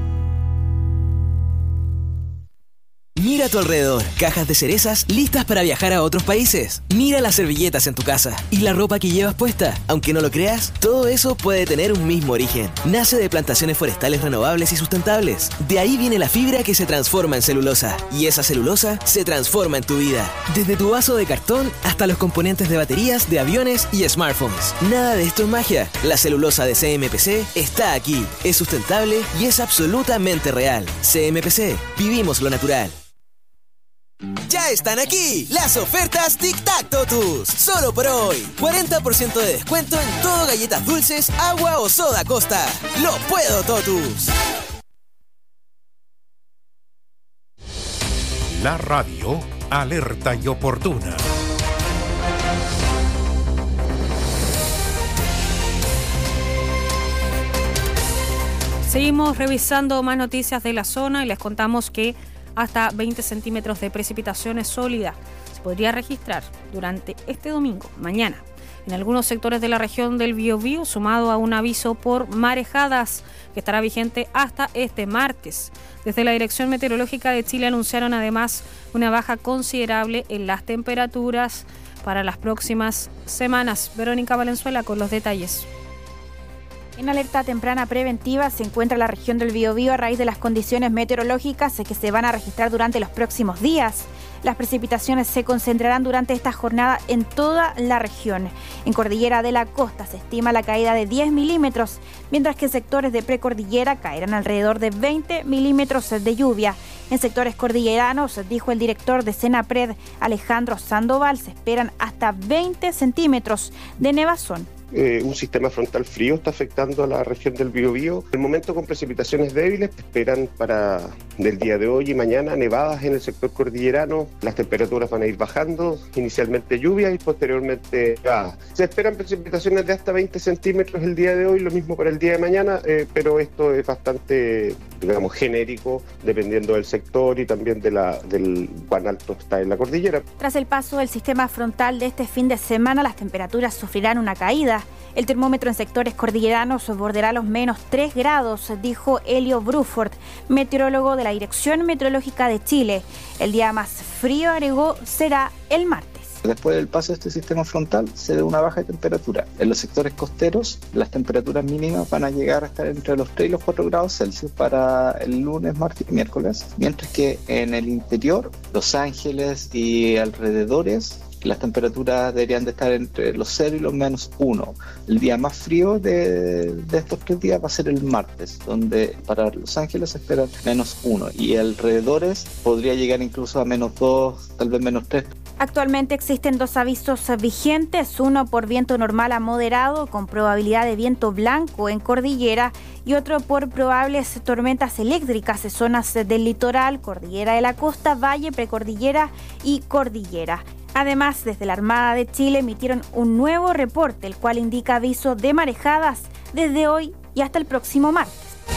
Mira a tu alrededor, cajas de cerezas listas para viajar a otros países. Mira las servilletas en tu casa y la ropa que llevas puesta. Aunque no lo creas, todo eso puede tener un mismo origen. Nace de plantaciones forestales renovables y sustentables. De ahí viene la fibra que se transforma en celulosa. Y esa celulosa se transforma en tu vida. Desde tu vaso de cartón hasta los componentes de baterías, de aviones y smartphones. Nada de esto es magia. La celulosa de C M P C está aquí. Es sustentable y es absolutamente real. C M P C. Vivimos lo natural.
Ya están aquí las ofertas Tic Tac Totus. Solo por hoy. cuarenta por ciento de descuento en todo galletas dulces, agua o soda Costa. ¡Lo puedo, Totus!
La radio alerta y oportuna.
Seguimos revisando más noticias de la zona y les contamos que hasta veinte centímetros de precipitaciones sólidas se podría registrar durante este domingo, mañana, en algunos sectores de la región del Biobío, sumado a un aviso por marejadas que estará vigente hasta este martes. Desde la Dirección Meteorológica de Chile anunciaron además una baja considerable en las temperaturas para las próximas semanas. Verónica Valenzuela con los detalles.
En alerta temprana preventiva se encuentra la región del Biobío a raíz de las condiciones meteorológicas que se van a registrar durante los próximos días. Las precipitaciones se concentrarán durante esta jornada en toda la región. En Cordillera de la Costa se estima la caída de diez milímetros, mientras que en sectores de precordillera caerán alrededor de veinte milímetros de lluvia. En sectores cordilleranos, dijo el director de Senapred, Alejandro Sandoval, se esperan hasta veinte centímetros de nevazón.
Eh, un sistema frontal frío está afectando a la región del Biobío. El momento con precipitaciones débiles esperan para del día de hoy y mañana nevadas en el sector cordillerano. Las temperaturas van a ir bajando, inicialmente lluvia y posteriormente nevadas. Se esperan precipitaciones de hasta veinte centímetros el día de hoy, lo mismo para el día de mañana, eh, pero esto es bastante, digamos, genérico, dependiendo del sector y también de la, del cuán alto está en la cordillera.
Tras el paso del sistema frontal de este fin de semana, las temperaturas sufrirán una caída. El termómetro en sectores cordilleranos bordeará los menos tres grados, dijo Helio Bruford, meteorólogo de la Dirección Meteorológica de Chile. El día más frío, agregó, será el martes.
Después del paso de este sistema frontal se ve una baja de temperatura. En los sectores costeros las temperaturas mínimas van a llegar a estar entre los tres y los cuatro grados Celsius para el lunes, martes y miércoles, mientras que en el interior, Los Ángeles y alrededores, las temperaturas deberían de estar entre los cero y los menos uno. El día más frío de, de estos tres días va a ser el martes, donde para Los Ángeles se esperan menos uno y alrededores podría llegar incluso a menos dos, tal vez menos tres.
Actualmente existen dos avisos vigentes, uno por viento normal a moderado con probabilidad de viento blanco en cordillera y otro por probables tormentas eléctricas en zonas del litoral, cordillera de la costa, valle, precordillera y cordillera. Además, desde la Armada de Chile emitieron un nuevo reporte, el cual indica aviso de marejadas desde hoy y hasta el próximo martes.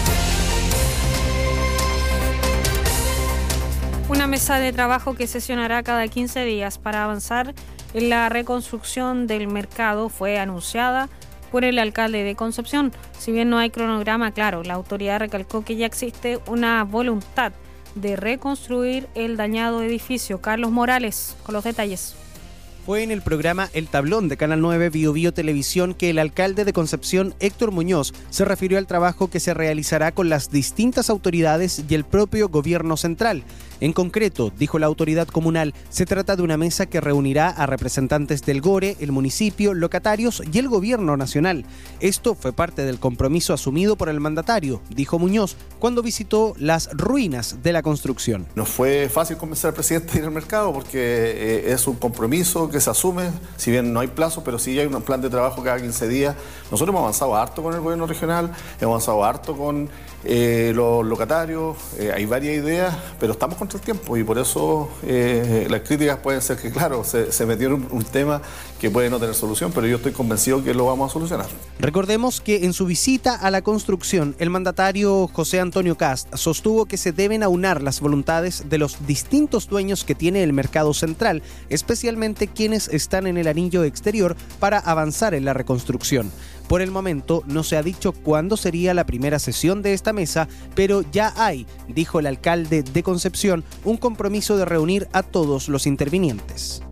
Una mesa de trabajo que sesionará cada quince días para avanzar en la reconstrucción del mercado fue anunciada por el alcalde de Concepción. Si bien no hay cronograma claro, la autoridad recalcó que ya existe una voluntad de reconstruir el dañado edificio. Carlos Morales, con los detalles.
Fue en el programa El Tablón de Canal nueve Bio Bio Televisión que el alcalde de Concepción, Héctor Muñoz, se refirió al trabajo que se realizará con las distintas autoridades y el propio gobierno central. En concreto, dijo la autoridad comunal, se trata de una mesa que reunirá a representantes del GORE, el municipio, locatarios y el gobierno nacional. Esto fue parte del compromiso asumido por el mandatario, dijo Muñoz, cuando visitó las ruinas de la construcción.
No fue fácil convencer al presidente de ir al mercado porque eh, es un compromiso que se asume, si bien no hay plazo, pero sí hay un plan de trabajo cada quince días. Nosotros hemos avanzado harto con el gobierno regional, hemos avanzado harto con eh, los locatarios, eh, hay varias ideas, pero estamos contra el tiempo y por eso eh, las críticas pueden ser que, claro, se, se metió en un, un tema que puede no tener solución, pero yo estoy convencido que lo vamos a solucionar.
Recordemos que en su visita a la construcción, el mandatario José Antonio Kast sostuvo que se deben aunar las voluntades de los distintos dueños que tiene el mercado central, especialmente quienes están en el anillo exterior, para avanzar en la reconstrucción. Por el momento no se ha dicho cuándo sería la primera sesión de esta mesa, pero ya hay, dijo el alcalde de Concepción, un compromiso de reunir a todos los intervinientes.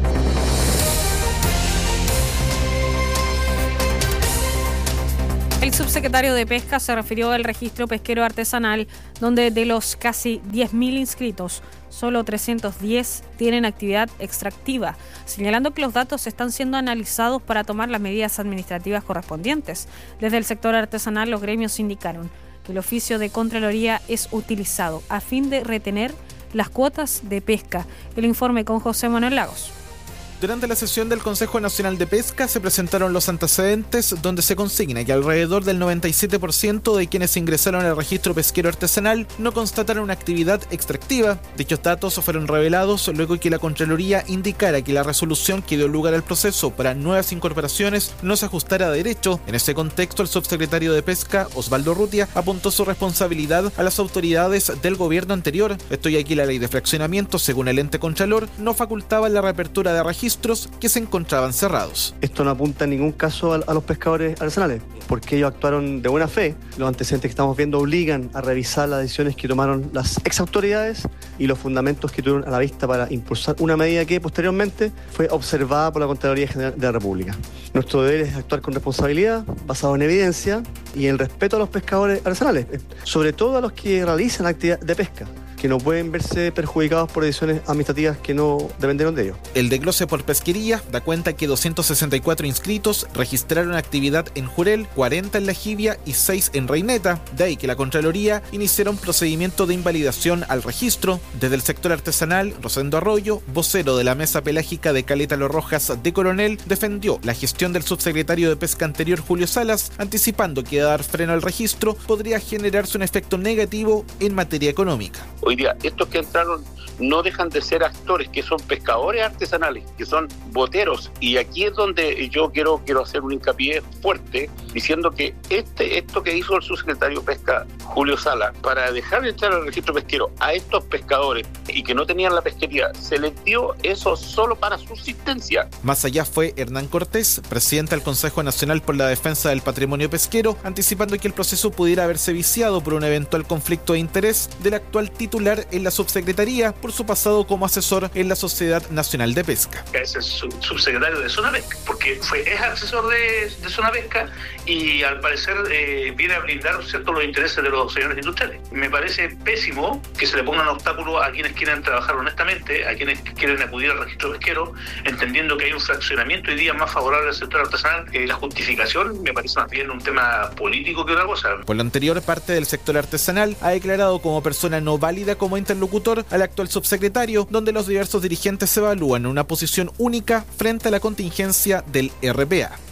El subsecretario de Pesca se refirió al registro pesquero artesanal, donde de los casi diez mil inscritos, solo trescientos diez tienen actividad extractiva, señalando que los datos están siendo analizados para tomar las medidas administrativas correspondientes. Desde el sector artesanal, los gremios indicaron que el oficio de Contraloría es utilizado a fin de retener las cuotas de pesca. El informe con José Manuel Lagos.
Durante la sesión del Consejo Nacional de Pesca se presentaron los antecedentes donde se consigna que alrededor del noventa y siete por ciento de quienes ingresaron al registro pesquero artesanal no constataron una actividad extractiva. Dichos datos fueron revelados luego que la Contraloría indicara que la resolución que dio lugar al proceso para nuevas incorporaciones no se ajustara a derecho. En ese contexto, el subsecretario de Pesca, Osvaldo Rutia, apuntó su responsabilidad a las autoridades del gobierno anterior. Esto ya que la ley de fraccionamiento, según el ente Contralor, no facultaba la reapertura de registros que se encontraban cerrados.
Esto no apunta en ningún caso a, a los pescadores artesanales, porque ellos actuaron de buena fe. Los antecedentes que estamos viendo obligan a revisar las decisiones que tomaron las ex autoridades y los fundamentos que tuvieron a la vista para impulsar una medida que posteriormente fue observada por la Contraloría General de la República. Nuestro deber es actuar con responsabilidad, basado en evidencia y en el respeto a los pescadores artesanales, sobre todo a los que realizan actividad de pesca, que no pueden verse perjudicados por decisiones administrativas que no dependieron de ellos.
El desglose por pesquería da cuenta que doscientos sesenta y cuatro inscritos registraron actividad en Jurel, cuarenta en La Jibia y seis en Reineta. De ahí que la Contraloría iniciara un procedimiento de invalidación al registro. Desde el sector artesanal, Rosendo Arroyo, vocero de la Mesa Pelágica de Caleta Los Rojas de Coronel, defendió la gestión del subsecretario de Pesca anterior, Julio Salas, anticipando que dar freno al registro podría generarse un efecto negativo en materia económica.
Hoy día, estos que entraron no dejan de ser actores, que son pescadores artesanales, que son boteros, y aquí es donde yo quiero, quiero hacer un hincapié fuerte, diciendo que este, esto que hizo el subsecretario de Pesca, Julio Sala, para dejar de entrar al registro pesquero a estos pescadores y que no tenían la pesquería, se les dio eso solo para subsistencia.
Más allá fue Hernán Cortés, presidente del Consejo Nacional por la Defensa del Patrimonio Pesquero, anticipando que el proceso pudiera haberse viciado por un eventual conflicto de interés del actual titular en la subsecretaría por su pasado como asesor en la Sociedad Nacional de Pesca.
Es el subsecretario de Zona Pesca, porque fue, es asesor de, de Zona Pesca y al parecer eh, viene a blindar, ¿cierto?, los intereses de los señores industriales. Me parece pésimo que se le pongan obstáculos a quienes quieren trabajar honestamente, a quienes quieren acudir al registro pesquero, entendiendo que hay un fraccionamiento hoy día más favorable al sector artesanal. Eh, la justificación me parece más bien un tema político que otra cosa.
Por lo anterior, parte del sector artesanal ha declarado como persona no válida como interlocutor al actual subsecretario, donde los diversos dirigentes se evalúan en una posición única frente a la contingencia del R P A.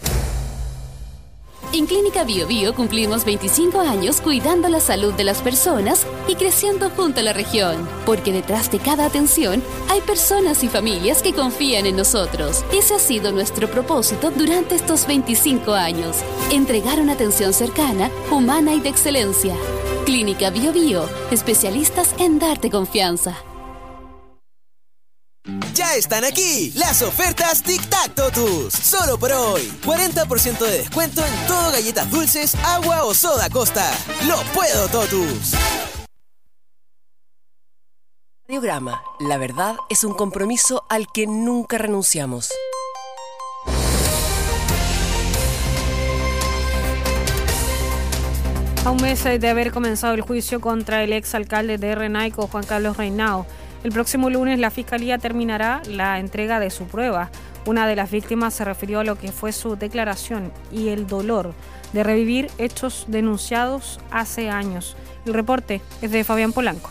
En Clínica Bio Bio cumplimos veinticinco años cuidando la salud de las personas y creciendo junto a la región, porque detrás de cada atención hay personas y familias que confían en nosotros. Ese ha sido nuestro propósito durante estos veinticinco años, entregar una atención cercana, humana y de excelencia. Clínica Bio Bio, especialistas en darte confianza.
Ya están aquí las ofertas Tic Tac Totus. Solo por hoy. cuarenta por ciento de descuento en todo galletas dulces, agua o soda Costa. ¡Lo puedo, Totus!
Radiograma, la verdad es un compromiso al que nunca renunciamos.
A un mes de haber comenzado el juicio contra el exalcalde de Renaico, Juan Carlos Reinao, el próximo lunes la Fiscalía terminará la entrega de su prueba. Una de las víctimas se refirió a lo que fue su declaración y el dolor de revivir hechos denunciados hace años. El reporte es de Fabián Polanco.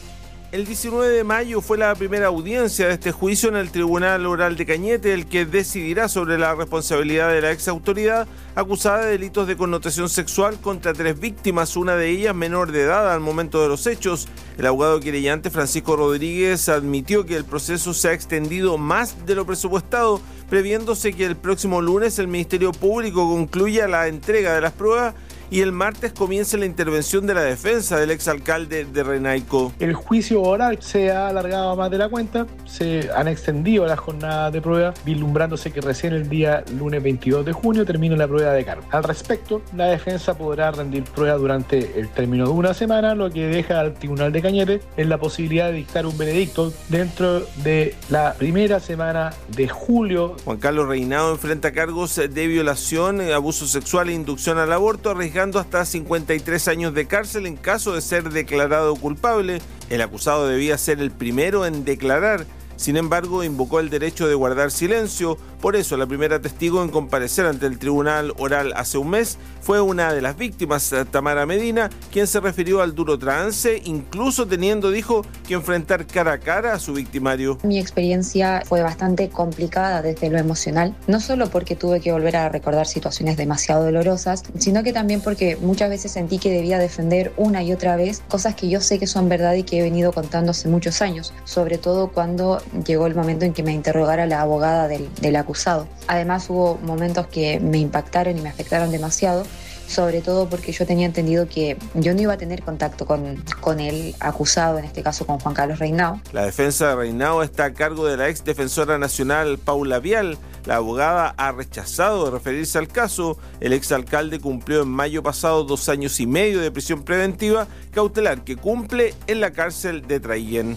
El diecinueve de mayo fue la primera audiencia de este juicio en el Tribunal Oral de Cañete, el que decidirá sobre la responsabilidad de la exautoridad acusada de delitos de connotación sexual contra tres víctimas, una de ellas menor de edad al momento de los hechos. El abogado querellante Francisco Rodríguez admitió que el proceso se ha extendido más de lo presupuestado, previéndose que el próximo lunes el Ministerio Público concluya la entrega de las pruebas y el martes comience la intervención de la defensa del exalcalde de Renaico.
El juicio oral se ha alargado más de la cuenta, se han extendido las jornadas de prueba, vislumbrándose que recién el día lunes veintidós de junio termina la prueba de cargo. Al respecto, la defensa podrá rendir prueba durante el término de una semana, lo que deja al Tribunal de Cañete en la posibilidad de dictar un veredicto dentro de la primera semana de julio.
Juan Carlos Reinao enfrenta cargos de violación, abuso sexual e inducción al aborto, arriesgando hasta cincuenta y tres años de cárcel en caso de ser declarado culpable. El acusado debía ser el primero en declarar. Sin embargo, invocó el derecho de guardar silencio. Por eso, la primera testigo en comparecer ante el tribunal oral hace un mes fue una de las víctimas, Tamara Medina, quien se refirió al duro trance, incluso teniendo, dijo, que enfrentar cara a cara a su victimario.
Mi experiencia fue bastante complicada desde lo emocional, no solo porque tuve que volver a recordar situaciones demasiado dolorosas, sino que también porque muchas veces sentí que debía defender una y otra vez cosas que yo sé que son verdad y que he venido contando hace muchos años, sobre todo cuando llegó el momento en que me interrogara la abogada del, del acusado. Además hubo momentos que me impactaron y me afectaron demasiado, sobre todo porque yo tenía entendido que yo no iba a tener contacto con, con el acusado, en este caso con Juan Carlos Reinao.
La defensa de Reinao está a cargo de la ex defensora nacional Paula Vial. La abogada ha rechazado referirse al caso. El exalcalde cumplió en mayo pasado dos años y medio de prisión preventiva cautelar que cumple en la cárcel de Traillén.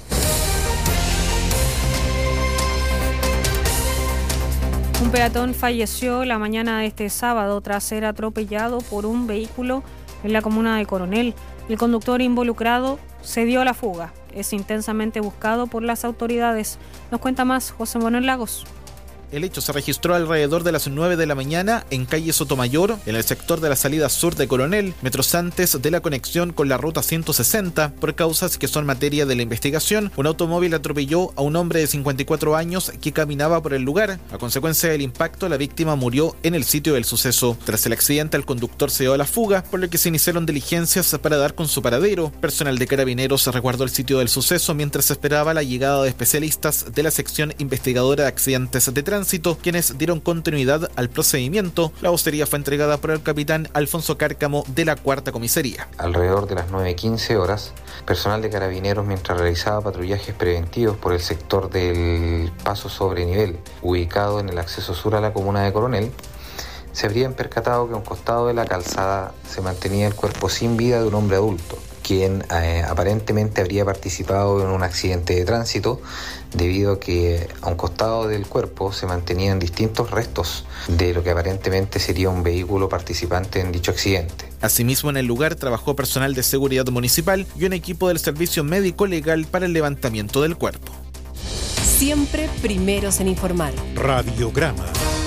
Un peatón falleció la mañana de este sábado tras ser atropellado por un vehículo en la comuna de Coronel. El conductor involucrado se dio a la fuga. Es intensamente buscado por las autoridades. Nos cuenta más José Manuel Lagos.
El hecho se registró alrededor de las nueve de la mañana en calle Sotomayor, en el sector de la salida sur de Coronel, metros antes de la conexión con la ruta ciento sesenta. Por causas que son materia de la investigación, un automóvil atropelló a un hombre de cincuenta y cuatro años que caminaba por el lugar. A consecuencia del impacto, la víctima murió en el sitio del suceso. Tras el accidente, el conductor se dio a la fuga, por lo que se iniciaron diligencias para dar con su paradero. Personal de Carabineros resguardó el sitio del suceso mientras esperaba la llegada de especialistas de la sección investigadora de accidentes de tránsito, quienes dieron continuidad al procedimiento. La vocería fue entregada por el capitán Alfonso Cárcamo de la Cuarta Comisaría.
Alrededor de las nueve quince horas, personal de Carabineros, mientras realizaba patrullajes preventivos por el sector del paso sobre nivel, ubicado en el acceso sur a la comuna de Coronel, se habrían percatado que a un costado de la calzada se mantenía el cuerpo sin vida de un hombre adulto, quien eh, aparentemente habría participado en un accidente de tránsito, debido a que a un costado del cuerpo se mantenían distintos restos de lo que aparentemente sería un vehículo participante en dicho accidente.
Asimismo, en el lugar trabajó personal de seguridad municipal y un equipo del servicio médico legal para el levantamiento del cuerpo.
Siempre primeros en informar.
Radiograma.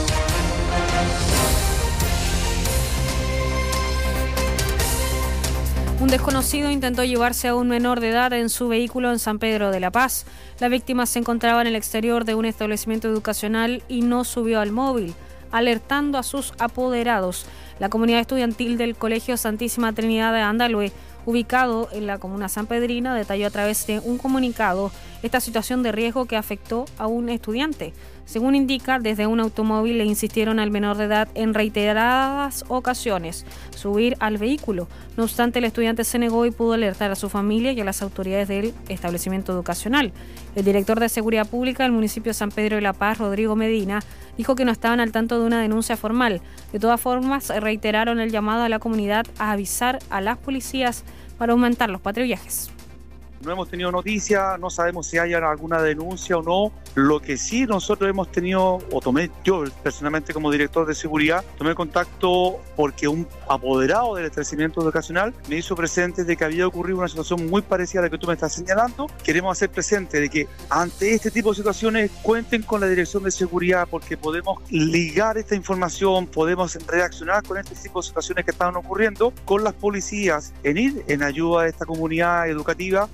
Un desconocido intentó llevarse a un menor de edad en su vehículo en San Pedro de la Paz. La víctima se encontraba en el exterior de un establecimiento educacional y no subió al móvil, alertando a sus apoderados. La comunidad estudiantil del Colegio Santísima Trinidad de Andalue, ubicado en la comuna sanpedrina, detalló a través de un comunicado esta situación de riesgo que afectó a un estudiante. Según indica, desde un automóvil le insistieron al menor de edad en reiteradas ocasiones subir al vehículo. No obstante, el estudiante se negó y pudo alertar a su familia y a las autoridades del establecimiento educacional. El director de Seguridad Pública del municipio de San Pedro de la Paz, Rodrigo Medina, dijo que no estaban al tanto de una denuncia formal. De todas formas, reiteraron el llamado a la comunidad a avisar a las policías para aumentar los patrullajes.
No hemos tenido noticias, no sabemos si hay alguna denuncia o no. Lo que sí nosotros hemos tenido, o tomé yo personalmente como director de seguridad, tomé contacto porque un apoderado del establecimiento educacional me hizo presente de que había ocurrido una situación muy parecida a la que tú me estás señalando. Queremos hacer presente de que ante este tipo de situaciones cuenten con la dirección de seguridad, porque podemos ligar esta información, podemos reaccionar con este tipo de situaciones que están ocurriendo con las policías, en ir en ayuda de esta comunidad educativa.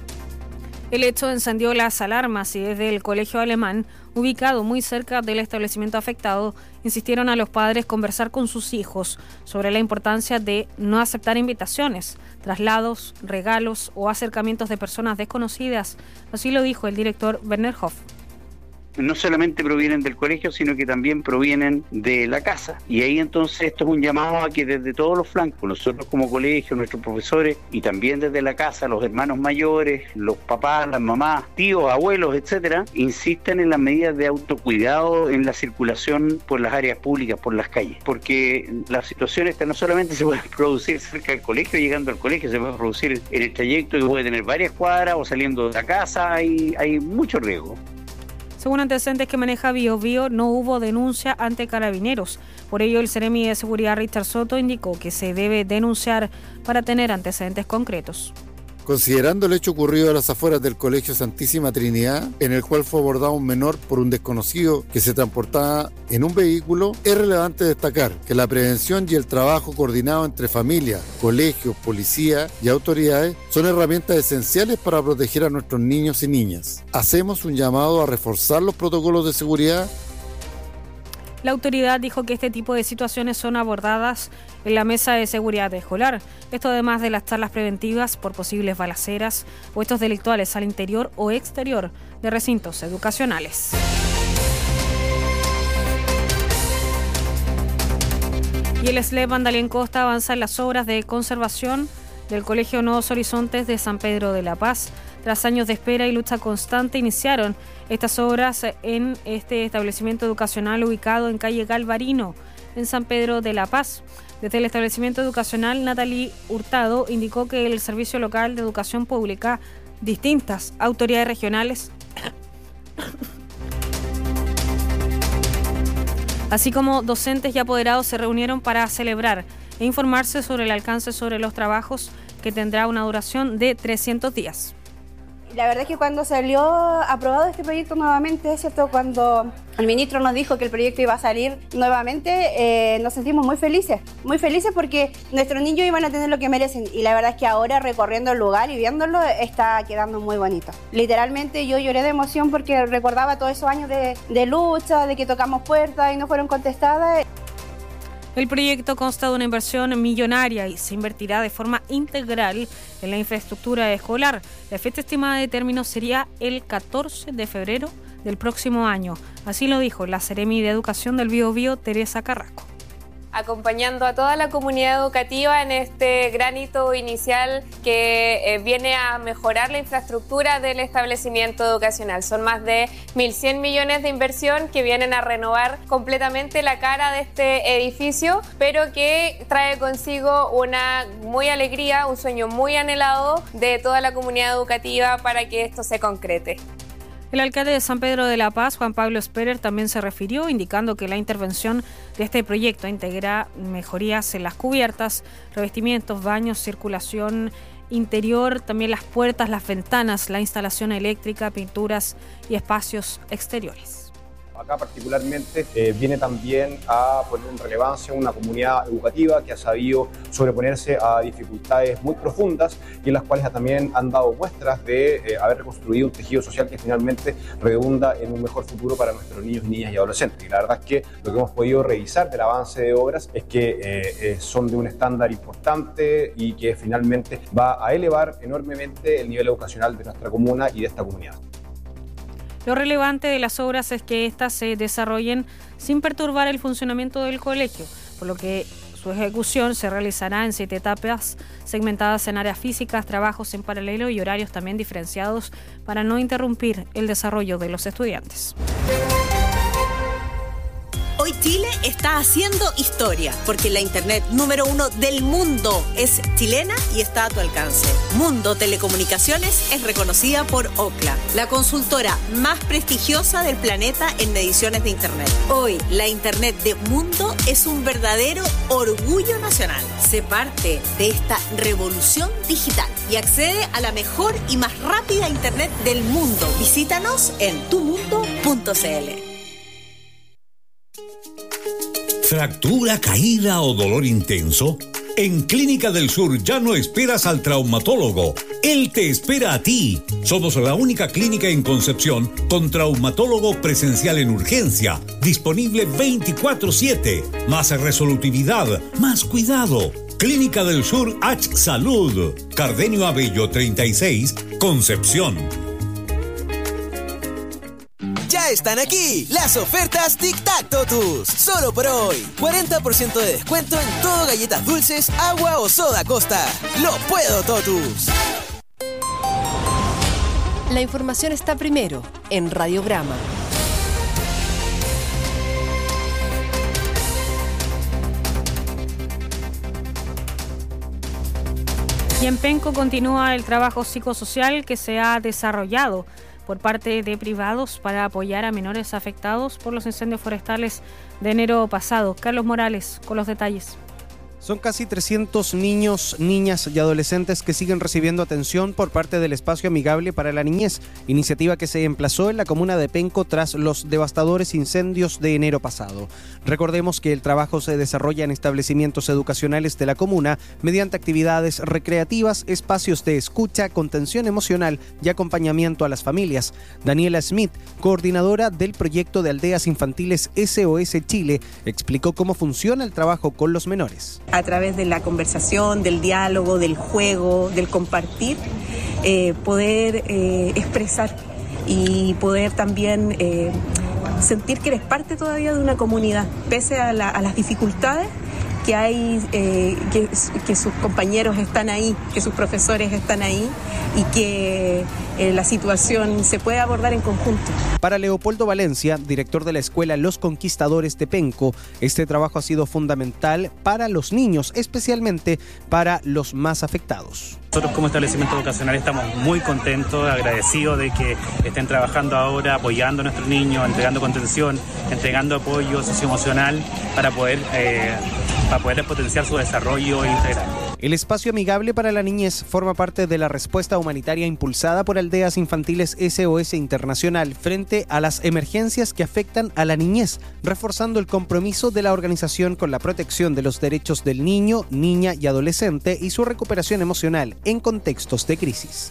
El hecho encendió las alarmas y desde el colegio alemán, ubicado muy cerca del establecimiento afectado, insistieron a los padres conversar con sus hijos sobre la importancia de no aceptar invitaciones, traslados, regalos o acercamientos de personas desconocidas. Así lo dijo el director Werner Hoff.
No solamente provienen del colegio, sino que también provienen de la casa. Y ahí entonces esto es un llamado a que desde todos los flancos, nosotros como colegio, nuestros profesores, y también desde la casa, los hermanos mayores, los papás, las mamás, tíos, abuelos, etcétera, insistan en las medidas de autocuidado en la circulación por las áreas públicas, por las calles. Porque las situaciones que no solamente se pueden producir cerca del colegio, llegando al colegio, se pueden producir en el trayecto que puede tener varias cuadras o saliendo de la casa, hay, hay mucho riesgo.
Según antecedentes que maneja Bio Bio, no hubo denuncia ante Carabineros. Por ello, el Seremi de Seguridad Richard Soto indicó que se debe denunciar para tener antecedentes concretos.
Considerando el hecho ocurrido a las afueras del Colegio Santísima Trinidad, en el cual fue abordado un menor por un desconocido que se transportaba en un vehículo, es relevante destacar que la prevención y el trabajo coordinado entre familia, colegios, policía y autoridades son herramientas esenciales para proteger a nuestros niños y niñas. Hacemos un llamado a reforzar los protocolos de seguridad.
La autoridad dijo que este tipo de situaciones son abordadas en la mesa de seguridad escolar. Esto además de las charlas preventivas por posibles balaceras o hechos delictuales al interior o exterior de recintos educacionales. Y el S L E P Andalén Costa avanza en las obras de conservación del Colegio Nuevos Horizontes de San Pedro de la Paz. Tras años de espera y lucha constante, iniciaron estas obras en este establecimiento educacional ubicado en calle Galvarino, en San Pedro de la Paz. Desde el establecimiento educacional, Natalie Hurtado indicó que el Servicio Local de Educación Pública, distintas autoridades regionales, así como docentes y apoderados se reunieron para celebrar e informarse sobre el alcance sobre los trabajos, que tendrá una duración de trescientos días.
La verdad es que cuando salió aprobado este proyecto nuevamente, ¿cierto? Cuando el ministro nos dijo que el proyecto iba a salir nuevamente, eh, nos sentimos muy felices, muy felices porque nuestros niños iban a tener lo que merecen, y la verdad es que ahora recorriendo el lugar y viéndolo está quedando muy bonito. Literalmente yo lloré de emoción porque recordaba todos esos años de, de lucha, de que tocamos puertas y no fueron contestadas.
El proyecto consta de una inversión millonaria y se invertirá de forma integral en la infraestructura escolar. La fecha estimada de término sería el catorce de febrero del próximo año. Así lo dijo la Seremi de Educación del Bío Bío, Teresa Carrasco.
Acompañando a toda la comunidad educativa en este gran hito inicial que eh, viene a mejorar la infraestructura del establecimiento educacional. Son más de mil cien millones de inversión que vienen a renovar completamente la cara de este edificio, pero que trae consigo una muy alegría, un sueño muy anhelado de toda la comunidad educativa para que esto se concrete.
El alcalde de San Pedro de la Paz, Juan Pablo Sperer, también se refirió, indicando que la intervención de este proyecto integra mejorías en las cubiertas, revestimientos, baños, circulación interior, también las puertas, las ventanas, la instalación eléctrica, pinturas y espacios exteriores.
Acá particularmente eh, viene también a poner en relevancia una comunidad educativa que ha sabido sobreponerse a dificultades muy profundas y en las cuales también han dado muestras de eh, haber reconstruido un tejido social que finalmente redunda en un mejor futuro para nuestros niños, niñas y adolescentes. Y la verdad es que lo que hemos podido revisar del avance de obras es que eh, eh, son de un estándar importante y que finalmente va a elevar enormemente el nivel educacional de nuestra comuna y de esta comunidad.
Lo relevante de las obras es que éstas se desarrollen sin perturbar el funcionamiento del colegio, por lo que su ejecución se realizará en siete etapas segmentadas en áreas físicas, trabajos en paralelo y horarios también diferenciados para no interrumpir el desarrollo de los estudiantes.
Hoy Chile está haciendo historia, porque la internet número uno del mundo es chilena y está a tu alcance. Mundo Telecomunicaciones es reconocida por Ookla, la consultora más prestigiosa del planeta en mediciones de internet. Hoy, la internet de Mundo es un verdadero orgullo nacional. Sé parte de esta revolución digital y accede a la mejor y más rápida internet del mundo. Visítanos en tu mundo punto c l.
¿Fractura, caída o dolor intenso? En Clínica del Sur ya no esperas al traumatólogo. Él te espera a ti. Somos la única clínica en Concepción con traumatólogo presencial en urgencia, disponible veinticuatro siete. Más resolutividad, más cuidado. Clínica del Sur H Salud. Cardenio Abello treinta y seis, Concepción.
Ya están aquí las ofertas Tic Tac Totus. Solo por hoy. cuarenta por ciento de descuento en todo galletas dulces, agua o soda Costa. ¡Lo puedo, Totus!
La información está primero en Radiograma.
Y en Penco continúa el trabajo psicosocial que se ha desarrollado por parte de privados para apoyar a menores afectados por los incendios forestales de enero pasado. Carlos Morales con los detalles.
Son casi trescientos niños, niñas y adolescentes que siguen recibiendo atención por parte del Espacio Amigable para la Niñez, iniciativa que se emplazó en la comuna de Penco tras los devastadores incendios de enero pasado. Recordemos que el trabajo se desarrolla en establecimientos educacionales de la comuna mediante actividades recreativas, espacios de escucha, contención emocional y acompañamiento a las familias. Daniela Smith, coordinadora del proyecto de aldeas infantiles S O S Chile, explicó cómo funciona el trabajo con los menores.
A través de la conversación, del diálogo, del juego, del compartir, eh, poder eh, expresar y poder también eh, sentir que eres parte todavía de una comunidad, pese a, la, a las dificultades que hay, eh, que, que sus compañeros están ahí, que sus profesores están ahí y que eh, la situación se puede abordar en conjunto.
Para Leopoldo Valencia, director de la escuela Los Conquistadores de Penco, este trabajo ha sido fundamental para los niños, especialmente para los más afectados.
Nosotros como establecimiento educacional estamos muy contentos, agradecidos de que estén trabajando ahora, apoyando a nuestros niños, entregando contención, entregando apoyo socioemocional para poder, eh, para poder potenciar su desarrollo integral.
El Espacio Amigable para la Niñez forma parte de la respuesta humanitaria impulsada por Aldeas Infantiles S O S Internacional frente a las emergencias que afectan a la niñez, reforzando el compromiso de la organización con la protección de los derechos del niño, niña y adolescente y su recuperación emocional en contextos de crisis.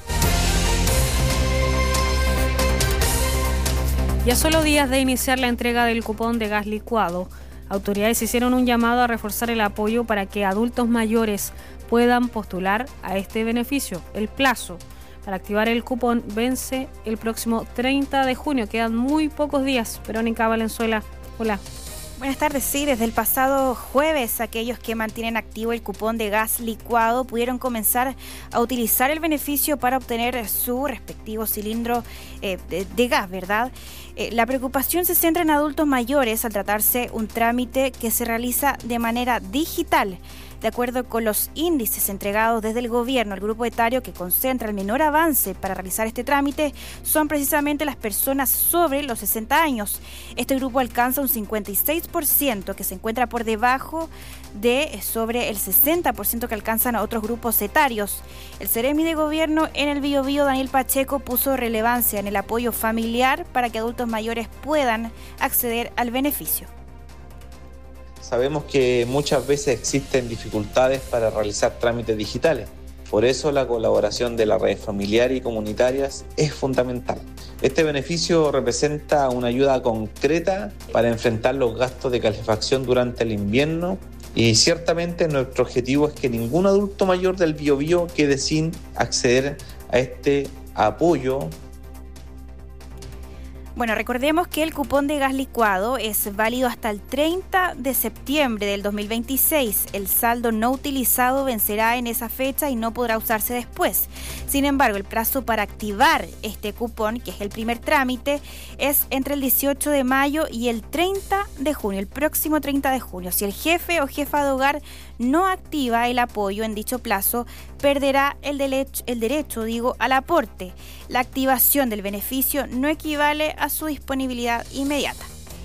Y a solo días de iniciar la entrega del cupón de gas licuado, autoridades hicieron un llamado a reforzar el apoyo para que adultos mayores puedan postular a este beneficio. El plazo para activar el cupón vence el próximo treinta de junio. Quedan muy pocos días. Verónica Valenzuela, hola.
Buenas tardes, sí, desde el pasado jueves aquellos que mantienen activo el cupón de gas licuado pudieron comenzar a utilizar el beneficio para obtener su respectivo cilindro eh, de, de gas, ¿verdad? Eh, la preocupación se centra en adultos mayores al tratarse un trámite que se realiza de manera digital. De acuerdo con los índices entregados desde el gobierno, el grupo etario que concentra el menor avance para realizar este trámite son precisamente las personas sobre los sesenta años. Este grupo alcanza un cincuenta y seis por ciento, que se encuentra por debajo de sobre el sesenta por ciento que alcanzan a otros grupos etarios. El Ceremi de Gobierno en el Biobío, Daniel Pacheco, puso relevancia en el apoyo familiar para que adultos mayores puedan acceder al beneficio.
Sabemos que muchas veces existen dificultades para realizar trámites digitales. Por eso la colaboración de las redes familiares y comunitarias es fundamental. Este beneficio representa una ayuda concreta para enfrentar los gastos de calefacción durante el invierno y ciertamente nuestro objetivo es que ningún adulto mayor del Biobío quede sin acceder a este apoyo.
Bueno, recordemos que el cupón de gas licuado es válido hasta el treinta de septiembre del dos mil veintiséis. El saldo no utilizado vencerá en esa fecha y no podrá usarse después. Sin embargo, el plazo para activar este cupón, que es el primer trámite, es entre el dieciocho de mayo y el treinta de junio, el próximo treinta de junio. Si el jefe o jefa de hogar no activa el apoyo en dicho plazo, perderá el derecho, el derecho, digo, al aporte. La activación del beneficio no equivale a su disponibilidad inmediata.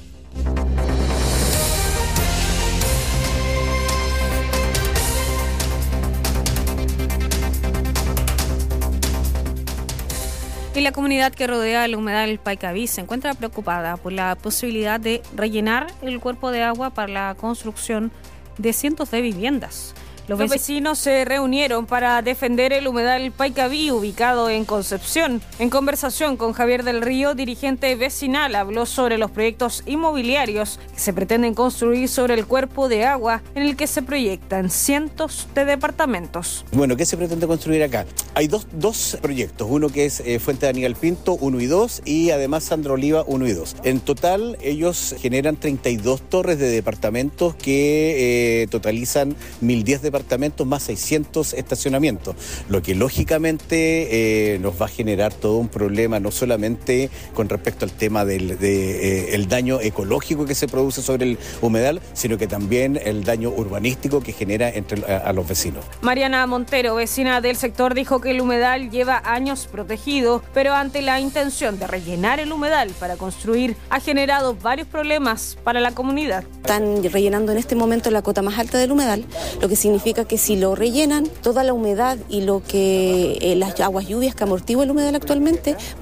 Y la comunidad que rodea el humedal Paicaví se encuentra preocupada por la posibilidad de rellenar el cuerpo de agua para la construcción de cientos de viviendas. Los vecinos se reunieron para defender el humedal Paicaví, ubicado en Concepción. En conversación con Javier del Río, dirigente vecinal, habló sobre los proyectos inmobiliarios que se pretenden construir sobre el cuerpo de agua, en el que se proyectan cientos de departamentos.
Bueno, ¿qué se pretende construir acá? Hay dos, dos proyectos, uno que es eh, Fuente de Aníbal Pinto uno y dos, y además Sandra Oliva uno y dos. En total, ellos generan treinta y dos torres de departamentos que eh, totalizan mil diez departamentos más seiscientos estacionamientos, lo que lógicamente eh, nos va a generar todo un problema, no solamente con respecto al tema del de, eh, el daño ecológico que se produce sobre el humedal, sino que también el daño urbanístico que genera entre a, a los vecinos.
Mariana Montero, vecina del sector, dijo que el humedal lleva años protegido, pero ante la intención de rellenar el humedal para construir, ha generado varios problemas para la comunidad.
Están rellenando en este momento la cota más alta del humedal, lo que significa que si lo rellenan, toda la humedad y lo que eh, las aguas lluvias que amortigua el humedal actualmente